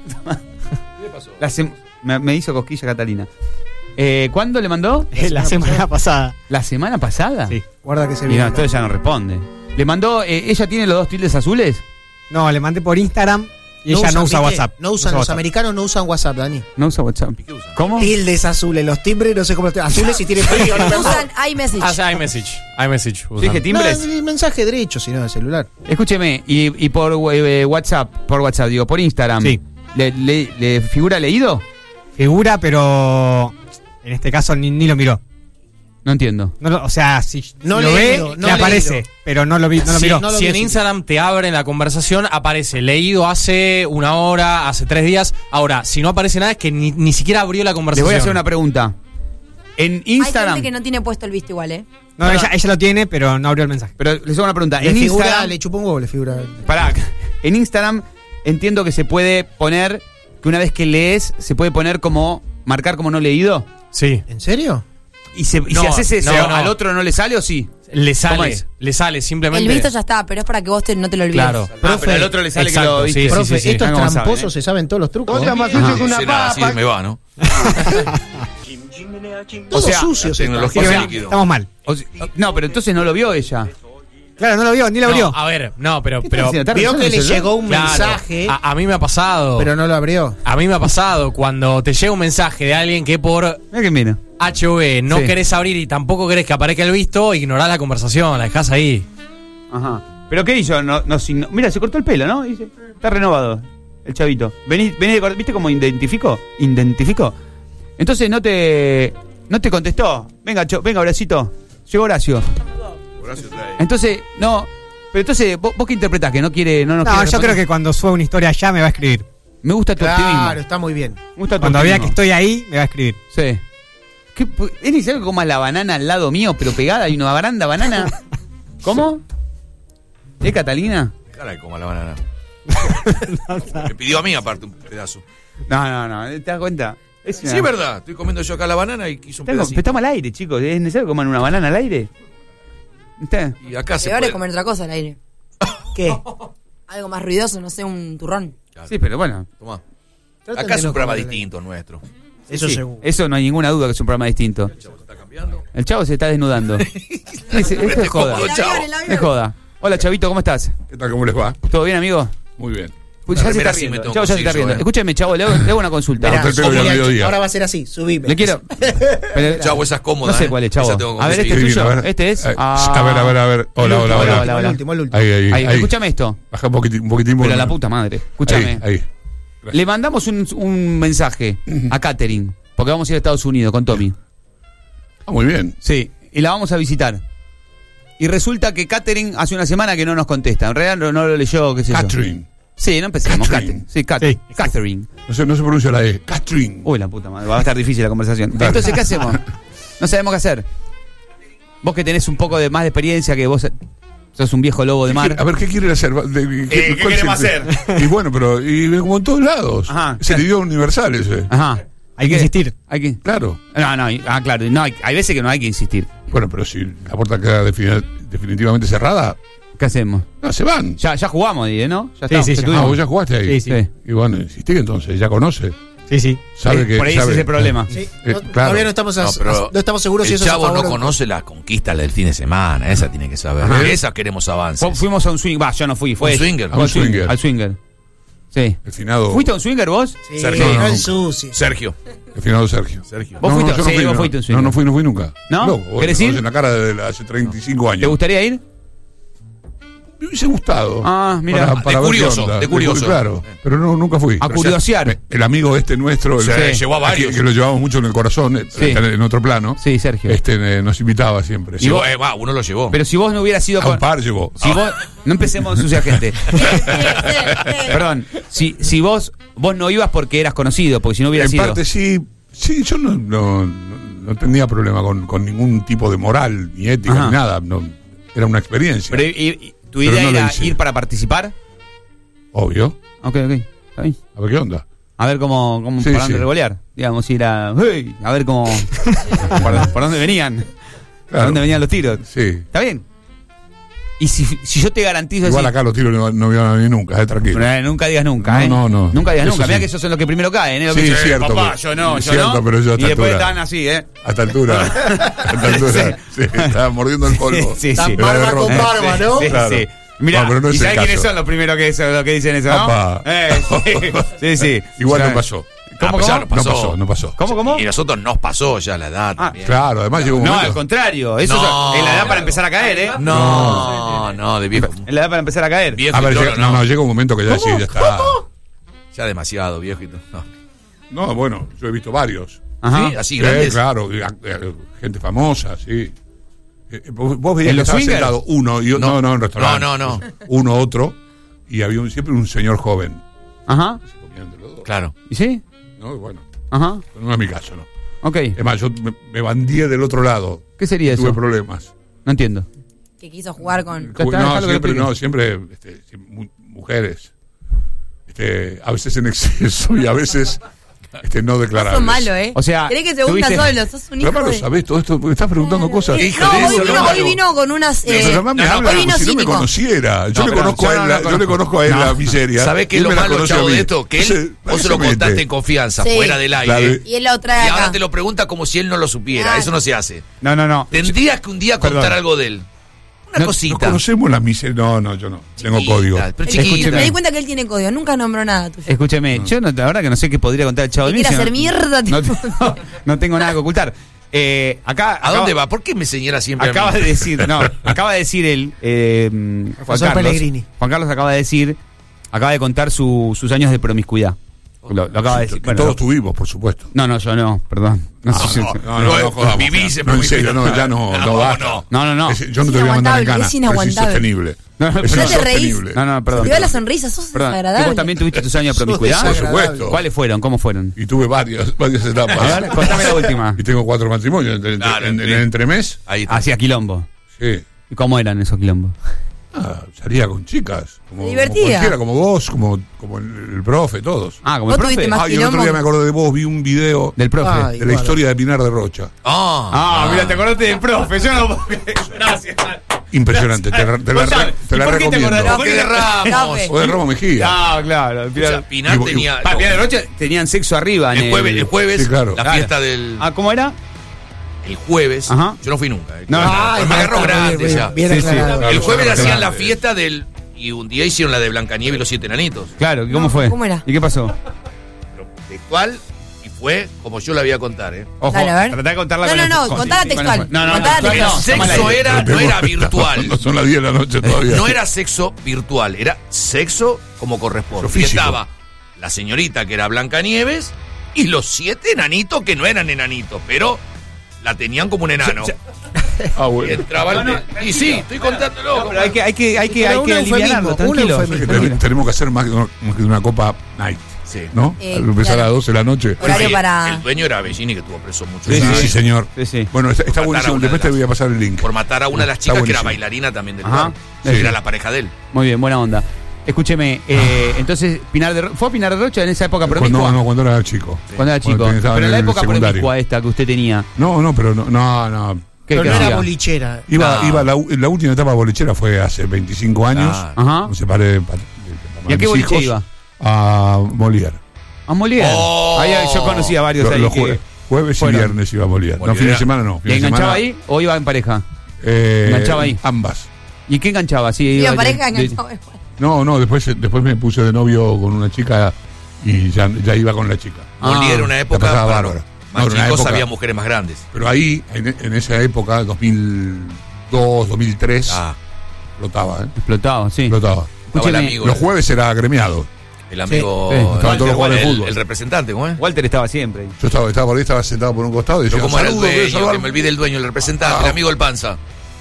La sem- me, me hizo cosquilla Catalina. Eh, ¿Cuándo le mandó? La semana pasada. ¿La semana pasada? Sí. Guarda que se Y viene. no, entonces ya no responde. ¿Le mandó, eh, ella tiene los dos tildes azules? No, le mandé por Instagram y ella no usa ¿viste? WhatsApp. No usan, los WhatsApp. americanos no usan WhatsApp, Dani. No usa WhatsApp. ¿Qué usan? ¿Cómo? Tildes azules, los timbres, no sé cómo. Azules y tienen frío. no, Usan iMessage. Ah, sí, iMessage. iMessage. usan. Dije timbres. el mensaje derecho, si no, del celular. Escúcheme, y, y por eh, WhatsApp, por WhatsApp, digo, por Instagram. Sí. ¿Le, le, le figura leído? Figura, pero en este caso ni, ni lo miró. No entiendo. No lo- o sea, si No lo leído, ve, no le aparece, leído. pero no lo, vi, no lo Si, miró. no lo si vi en así. Instagram te abren la conversación, aparece leído hace una hora, hace tres días. Ahora, si no aparece nada, es que ni, ni siquiera abrió la Le conversación. voy a hacer una pregunta. En Hay Instagram. gente que no tiene puesto el visto igual, ¿eh? No, ella, ella lo tiene, pero no abrió el mensaje. Pero les hago una pregunta. Le En figura, Instagram. le chupó un huevo, le figura. Pará. En Instagram entiendo que se puede poner. Que una vez que lees, se puede poner como. Marcar como no leído. Sí. ¿En serio? Y, se, y No, si haces eso, no, no. ¿al otro no le sale o sí? Le ¿Cómo sale, es? le sale, simplemente. El visto ya está, pero es para que vos te- no te lo olvides. Claro. Ah, pero al otro le sale que Exacto, lo viste. sí, sí, Profe, sí, sí. estos Ah, ¿cómo saben, tramposos eh? se saben todos los trucos. ¿eh? Ajá. No sé nada, así me va, ¿no? Todos O sea, sucios. la están. tecnología O sea, es líquido. Estamos mal. O sea, no, pero entonces no lo vio ella. Claro, no lo vio, ni lo No, abrió. a ver, no, pero. ¿Qué pero estás haciendo? ¿Estás Vio revisando que el le celular? llegó un claro, mensaje, a, a mí me ha pasado. pero no lo abrió. A mí me ha pasado cuando te llega un mensaje de alguien que por Mira que mira. H O V no Sí. querés abrir y tampoco querés que aparezca el visto, ignorás la conversación, la dejás ahí. Ajá. ¿Pero qué hizo? No, no, si no- mira, se cortó el pelo, ¿no? Dice, está renovado el chavito. Vení, vení de cor- ¿viste cómo identificó? ¿Identificó? Entonces no te no te contestó. Venga, cho- venga, Horacito. Llegó Horacio. Horacio trae. Entonces, no. Pero entonces, ¿vos, vos qué interpretás? ¿Que no quiere, no nos No, quiere yo responder? creo que cuando suba una historia allá me va a escribir. Me gusta tu optimismo. Claro, está muy bien. Me gusta tu Cuando vea que optimismo. estoy ahí, me va a escribir. Sí. ¿Qué, pu- ¿Es necesario que comas la banana al lado mío, pero pegada? ¿Hay una baranda banana? ¿Cómo? ¿Es Catalina? Caray, como la banana. Me pidió a mí aparte un pedazo. No, no, no. ¿Te das cuenta? Es Sí, una- es verdad. Estoy comiendo yo acá la banana y quiso un Tengo- pedacito. estamos al aire, chicos. ¿Es necesario que coman una banana al aire? ¿Está? Y acá se Peor es puede. comer otra cosa al aire. ¿Qué? Algo más ruidoso, no sé, un turrón. Sí, pero bueno. Tomá. Traten Acá de es no un programa comer el distinto nuestro. Eso Sí, seguro. Eso no hay ninguna duda que es un programa distinto. Está cambiando. El chavo se está desnudando. Sí, sí, esto es joda. El chavo. Es joda. Hola, chavito, ¿cómo estás? ¿Qué tal? ¿Cómo les va? ¿Todo bien, amigo? Muy bien. Pues Una ya se remera está sí me riendo. tengo Chavo que ya se está conseguir yo, riendo. eh. Escúchame, chavo, le hago, le hago una consulta. Mirá, Usted como pelo de le- mediodía. ahora va a ser así, subime. Le quiero. Pero- Chavo, esa es cómoda. No sé ¿eh? cuál es, chavo. Esa tengo que A ver, este conseguir. es Sí, tuyo. a ver. Este es. Ay, Ah. A ver, a ver, a ver. Hola, hola, Hola, hola. hola, hola. El último, el último. Ahí, ahí, Ahí, ahí. escúchame esto. Baja un poquitín, un poquitín. Pero bueno. la puta madre. Escúchame. Ahí, ahí. Le mandamos un, un mensaje a Catherine, porque vamos a ir a Estados Unidos con Tommy. Ah, muy bien. Sí, y la vamos a visitar. Y resulta que Catherine hace una semana que no nos contesta. En realidad no, no lo leyó, qué sé yo. Catherine. Sí, no empecemos. Catherine. Catherine. Sí, Cat- Sí. Catherine. No se, no se pronuncia la E. Catherine. Uy, la puta madre, va a estar difícil la conversación. Dale. Entonces, ¿qué hacemos? No sabemos qué hacer. Vos que tenés un poco de más de experiencia, que vos sos un viejo lobo de mar. A ver, ¿qué quieren hacer? De- de- ¿qué cuál queremos es el- Y bueno, pero y como en todos lados. Ajá, Es el claro. idioma universal ese. Ajá. Hay que insistir. Hay que. Claro. No, no, ah, claro. No, hay, hay veces que no hay que insistir. Bueno, pero si la puerta queda defini- definitivamente cerrada, ¿Qué hacemos? no, se van. Ya, ya jugamos, Dide, ¿no? Ya Sí, está. sí, ya ya. Ah, tuvimos. vos ya jugaste ahí. Sí, sí. Sí. Y bueno, insistí entonces, ya conoce. Sí, sí. Sabe Eh, que. por ahí ese sabe- es el problema. Sí, Eh, no- claro. Todavía no estamos, a- No, pero no estamos seguros si el eso es a chavo favor no o en conoce la conquista del fin de semana. Esa tiene que saber. Ajá. Esa queremos avances. Fu- Fuimos a un swing. Va, yo no fui. Fue ¿Un ella. swinger? A un Un swinger. swinger. Al swinger. Sí. El finado. ¿Fuiste a un swinger vos? Sí, Sergio, no no, el no. sucio. Sergio. El finado Sergio. Sergio. ¿Vos fuiste? yo Sí, vos no. fuiste a un swinger. No, no fui, no fui nunca. ¿No? vos ¿Querés me ir? conocés la cara de hace treinta y cinco ¿Te años. gustaría ir? Me hubiese gustado. Ah, mira. Para, De para ver curioso, qué onda. de curioso. Claro, pero no, nunca fui. A curiosear. El, el amigo este nuestro, el, Sí, que- llevó a varios. Que, que lo llevamos mucho en el corazón, eh, Sí. está en otro plano. Sí, Sergio. Este eh, nos invitaba siempre. Llevó, eh, va, uno lo llevó. Pero si vos no hubieras sido A un con... par llevó. Si vos... No empecemos a ensuciar gente. Perdón. Si, si vos vos no ibas porque eras conocido, porque si no hubieras En sido... parte sí, sí, yo no, no, no, no tenía problema con, con ningún tipo de moral, ni ética, Ajá. ni nada. No, era una experiencia. Pero, y- y- ¿tu Pero idea no lo era hice. ir para participar? Obvio. Ok, ok. Está bien. A ver qué onda. A ver cómo, cómo Sí, por dónde sí. revolear. Digamos, ir a... hey, a ver cómo... por, por dónde venían. ¿Por Claro. dónde venían los tiros? Sí. ¿Está bien? Y si, si yo te garantizo... Igual así- acá los tiros no, no iban a venir nunca, eh, tranquilo. Eh, nunca digas nunca, No, ¿eh? no, no. Nunca digas Eso nunca. Mirá sí. que esos son los que primero caen, ¿eh? Los Sí, que es dicen, cierto, papá, pero- yo no, es yo cierto, no. pero yo a y esta después altura- están así, ¿eh? A esta altura. A esta altura. Sí, estaba mordiendo el polvo. Sí, sí. Tan Era barba de con ronda. barba, ¿no? Sí, Claro. sí. Mirá, No, pero no es ¿y el sabés quiénes caso. son los primeros que, eso- los que dicen eso, no? Apa. Eh, sí, sí, sí. Igual Ya. no pasó. ¿Cómo, Ah, pues ya cómo? no pasó. No pasó, no pasó. ¿Cómo, cómo? Y nosotros nos pasó ya la edad Ah, también. Claro, además llegó un No, momento. al contrario. Eso No. es la edad para empezar a caer, ¿eh? No, no, de viejo. Es la edad para empezar a caer. Viejo A ver, y llega- todo, no, no. no, llega un momento que ya decís, ya está. Ya demasiado, viejo y todo. No. No, bueno, yo he visto varios. Ajá. Sí, así Sí, grandes. claro, y, eh, gente famosa, sí. Eh, Vos, vos veías ¿En que los estaba swingers? sentado uno y o- no, No. no, en restaurante. No, no, no. Uno, otro, y había un- siempre un señor joven. Ajá. Se comían entre los dos. Claro. ¿Y sí? No, y bueno, Ajá. pero no es mi caso, ¿no? Ok. Es más, yo me, me bandié del otro lado. ¿Qué sería Tuve eso? problemas. No entiendo. Que quiso jugar con... Ya está, no, déjalo que lo siempre, explique. no, siempre este, sí, mu- mujeres. Este, a veces en exceso y a veces este, no declarables. Sos malo, ¿eh? O sea, Querés que se hunda tuviste- solo, sos un Pero hijo además lo de... sabés todo esto, porque estás preguntando cosas. Eh, Hijo no, de hoy, eso, vino, no, hoy no. vino con unas... eh, Pero además me no, no, habla hoy como vino si no me cínico. conociera. Yo, No, le, pero conozco yo a no él, lo la- yo le conozco. conozco a él No. la miseria. ¿Sabés qué y es lo él me la malo, conoce a Chavo, mí. de esto? Que él, Entonces, vos se se lo mete. contaste en confianza, Sí. fuera del Claro. aire. Y él lo trae Y acá. ahora te lo pregunta como si él no lo supiera. Claro. Eso no se hace. No, no, no. Tendrías que un día contar Perdón. algo de él. Una No- Nos cosita. conocemos la miseria. No, no, yo no. Tengo Chiquita, código. Pero Él- chiquita. Me di cuenta que él tiene código, nunca nombró nada tuyo. Escúcheme, yo no, la verdad que no sé qué podría contar el Chavo de Que mí. quiere si no- hacer mierda, No, tipo. no, no tengo nada que ocultar. Eh, acá, ¿A dónde va? ¿Por qué me señala siempre Acaba a mí? de decir, no, acaba de decir él, eh, Juan Profesor Carlos. Pellegrini. Juan Carlos acaba de decir, acaba de contar su- sus años de promiscuidad. Lo, lo acaba de decir. Que Bueno, todos tuvimos, por supuesto. no, no, yo no, perdón. No, sé si- No, no, no, no jodamos. Vivís en No, en serio, no, ya no, no, No, basta. no. no, no, no. Es- yo no te voy a mandar en inaguantable, cana. es pero Es inaguantable. insostenible. No, no, Es pero- No te reís. insostenible. No, no, perdón. Te veo la sonrisa, sos Perdón, desagradable. ¿vos también tuviste tus años de promiscuidad? Por supuesto. ¿Cuáles fueron? ¿Cómo fueron? Y tuve varias, varias etapas. A ver, contame la última. Y tengo cuatro matrimonios en, en- Claro, en- en sí. el entremés. Ahí está. Hacía quilombo. Sí. ¿Y cómo eran esos quilombos? Ah, salía con chicas. Como, Se divertía. Como cualquiera, como vos, como, como el, el profe, todos. Ah, como ¿Vos el profe. tuviste más Ah, y el otro quilombo? día me acordé de vos, vi un video Del profe. Ay. de la Igual. historia de Pinar de Rocha. Ah, Ah, mira, te acordaste del profe. Yo no. Gracias. Impresionante, te, la- te la, Escuchame, re- te ¿y la por qué te recomiendo. acordás? Porque de Ramos. Profe. O de Ramos Mejía. Ah, claro. O sea, Pinar Y- y- tenía. Pa, no, Piedra de Rocha tenían sexo arriba. en el jueves, el jueves, Sí, claro. la Claro. fiesta del. Ah, ¿cómo era? El jueves. Ajá. Yo no fui nunca. eh. No, Bueno, Ay, me agarró bien, grande bien, ya. bien Sí, sí. aclarado. Claro, El jueves claro, hacían claro. la fiesta del. Y un día hicieron la de Blancanieves y los siete enanitos. Claro, ¿y ¿cómo No, fue? ¿cómo era? ¿Y qué pasó? Textual. Y fue como yo la voy a contar, ¿eh? Ojo, Dale, a ver. tratá de contarla No, con no, el- no, con- contala sí, sí, textual. con el- No, no, Contala textual no, textual. toma la Sexo idea. era, no era virtual. No son las diez de la noche todavía. No era sexo virtual, era sexo como corresponde. Lo Y físico. estaba la señorita que era Blancanieves y los siete enanitos que no eran enanitos, pero la tenían como un enano. Ah, Y bueno. entraban el- y sí, estoy contándolo. Pero hay que, hay que, hay que, Pero hay un que eufemismo, aliviarlo, un tranquilo. eufemismo. Que ten- tenemos que hacer más que, una, más que una copa night, Sí. ¿no? Eh, Al empezar claro. a las doce de la noche. Horario Sí, para- El dueño era Bellini, que tuvo preso muchos Sí, sí, años sí, señor. Sí, sí. Bueno, está, está Matar a buenísimo. una de Después te las- voy a pasar el link. por matar a una de las Está chicas que era buenísimo. bailarina también del Ajá. lugar. Sí. Era la pareja de él. Muy bien, buena onda. Escúcheme, eh, entonces, Pinar de Ro- ¿fue a Pinar de Rocha en esa época promiscua? Cuando, no, cuando era chico. Cuando era chico. Cuando estaba Pero en la en el época secundario. promiscua esta que usted tenía. No, no, pero no, no. no. ¿Qué, Pero qué no era hacía? bolichera. Iba, No. iba la, u- la última etapa bolichera fue hace veinticinco años. Ah. Ajá. Me separé de, pa- de- ¿Y a qué mis boliche hijos iba? A Molière. A Molière. Oh. Ahí yo conocía a varios Los, ahí. los que- jue- jueves y fueron. viernes iba a Molière. No, Molière fin de era- semana no. ¿Y Fin de enganchaba semana, ahí o iba en pareja? eh, ¿Enganchaba ahí? Ambas. ¿Y qué enganchaba? Sí, Iba iba en pareja, de- de- enganchado igual. No, no, después, después me puse de novio con una chica y ya, ya iba con la chica. Ah, Molière era una la época pasaba para bárbaro. más No, era una chicos, época- había mujeres más grandes. Pero ahí, en, en esa época, dos mil dos, dos mil tres, Ah, Explotaba, ¿eh? Explotaba, sí. Explotaba. Estaba el amigo, Los jueves era agremiado. el amigo, Sí, sí. Estaban todos los jugadores de el, fútbol. el representante, ¿cómo es? Walter estaba siempre. Yo estaba, estaba por ahí, estaba sentado por un costado y decía, Pero ¿cómo era el "Saludos, quiero dueño? saludar". Que me olvide el dueño, el representante, Ah. el amigo del Panza.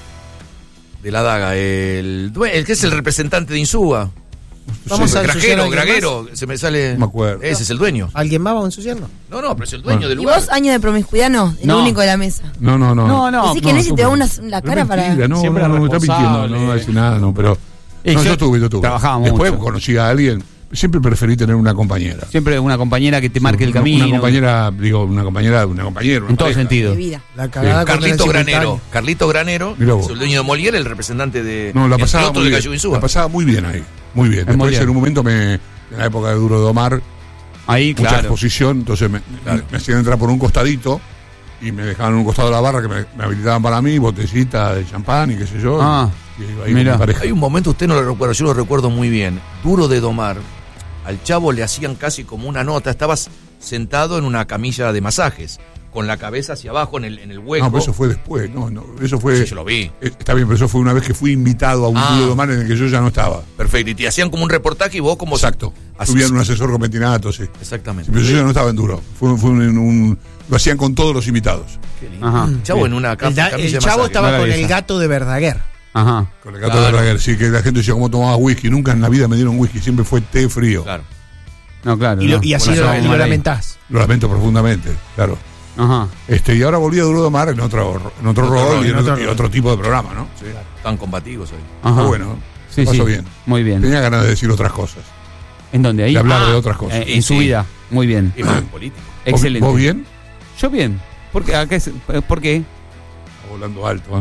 De la daga, el due- el que es el representante de Insúa. Vamos a ensuciar a Grajero, alguien Graguero, se me sale. No me acuerdo. Ese es el dueño. ¿Alguien más va a ensuciarlo? No, no, pero es el dueño Bueno. del ¿Y lugar. vos, años de promiscuidad, no? El No. único de la mesa. No, no, no. No, no. Decís que no, Nessi te da una, la Es cara para. mentira, no, Siempre no, no, me está mintiendo, responsable. no voy a decir nada, no, pero... Y no, yo yo, tuve, yo tuve. trabajaba Después mucho. conocí a alguien, siempre preferí tener una compañera. Siempre una compañera que te marque el Una- camino. Una compañera, digo, una compañera, una compañera. Una En todo pareja. sentido. De vida. La cagada con Carlito el Granero. simultáneo. Carlito Granero, Mirá vos. es el dueño de Molière, el representante de. No, la entre pasaba, otros muy de bien, Gallo Insúa. la pasaba muy bien ahí, muy bien. En Después Molière. en un momento, me, en la época de Duro de Domar, Ahí, mucha claro. exposición, entonces me, Claro. me hacían entrar por un costadito y me dejaban en un costado de la barra que me, me habilitaban para mí, botellita de champán y qué sé yo. Ah, y iba ahí mirá. con mi pareja. Hay un momento, usted no lo recuerda, yo lo recuerdo muy bien. Duro de domar. Al chavo le hacían casi como una nota. Estabas sentado en una camilla de masajes, con la cabeza hacia abajo en el, en el hueco. No, pero eso fue después, no, no, eso fue... Sí, yo lo vi. Eh, Está bien, pero eso fue una vez que fui invitado a un Ah. Duro de Domar en el que yo ya no estaba. Perfecto. Y te hacían como un reportaje y vos como... Exacto. Así- Tuvieron un asesor con Pentinato, sí. Exactamente. Pero yo ya no estaba en Duro. Fue, fue un, un- lo hacían con todos los invitados. Qué lindo. Ajá. Chavo Bien. en una cam- El, da- camilla el de chavo masaje. estaba con Maravillosa. el gato de Verdaguer. Ajá. Con el gato Claro. de Verdaguer. Sí, que la gente decía cómo tomaba whisky. Nunca en la vida me dieron whisky. Siempre fue té frío. Claro. No, claro. Y, lo- no. y así Bueno, lo, no, y lo mal ahí. lamentás. Lo lamento profundamente, claro. Ajá. Este, y ahora volví a Duro de Mar en otro, en otro Otro rol rol, y en en otro, otro y rol. otro tipo de programa, ¿no? Sí. Tan combativos hoy. Ajá. Está bueno. Sí, Pasó sí. bien. Muy bien. Tenía ganas de decir otras cosas. ¿En dónde? Ahí. De hablar Ah, de otras cosas. eh, Sí, en su sí. vida. Muy bien. Y más político. ¿Vos- Excelente. ¿Vos bien? Yo bien. ¿Por qué? ¿A qué es- ¿Por qué? Está volando alto, ¿eh?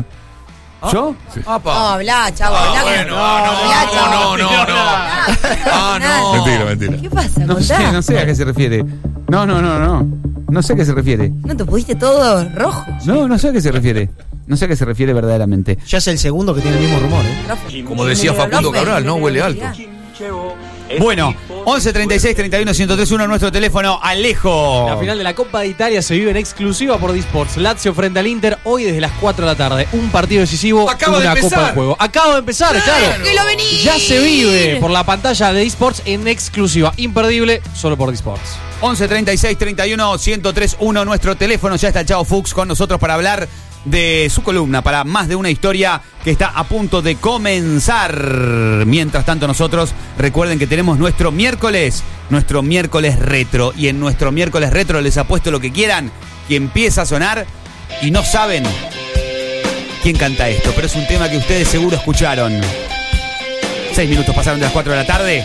¿Yo? Sí. No, ¡Apa! habla, chavo, Ah, habla. bueno, Hablá, no, chavo. no, no, no, no. Ah, no. Mentira, mentira. ¿Qué pasa? No sé, Contá. no sé a qué se refiere. No, no, no, no. No sé a qué se refiere. ¿No te pusiste todo rojo? No, no sé a qué se refiere. No sé a qué se refiere verdaderamente. Ya es el segundo que tiene el mismo rumor, ¿eh? Como decía Facundo Cabral, ¿no? Huele alto. Bueno, once treinta y seis treinta y uno ciento tres uno nuestro teléfono. Alejo. La final de la Copa de Italia se vive en exclusiva por Disports. Lazio frente al Inter hoy desde las cuatro de la tarde. Un partido decisivo, Acaba de una empezar. Copa de Juego. Acaba de empezar, claro. ¡Que lo venís! Ya se vive por la pantalla de Disports en exclusiva. Imperdible, solo por Disports. once treinta y seis treinta y uno ciento tres uno nuestro teléfono. Ya está el Chavo Fuchs con nosotros para hablar de su columna, para más de una historia que está a punto de comenzar. Mientras tanto, nosotros recuerden que tenemos nuestro miércoles, nuestro miércoles retro. Y en nuestro miércoles retro les apuesto lo que quieran, que empieza a sonar y no saben quién canta esto, pero es un tema que ustedes seguro escucharon. Seis minutos pasaron de las cuatro de la tarde.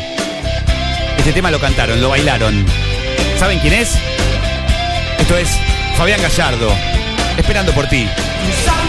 Este tema lo cantaron, lo bailaron. ¿Saben quién es? Esto es Fabián Gallardo, Esperando por ti.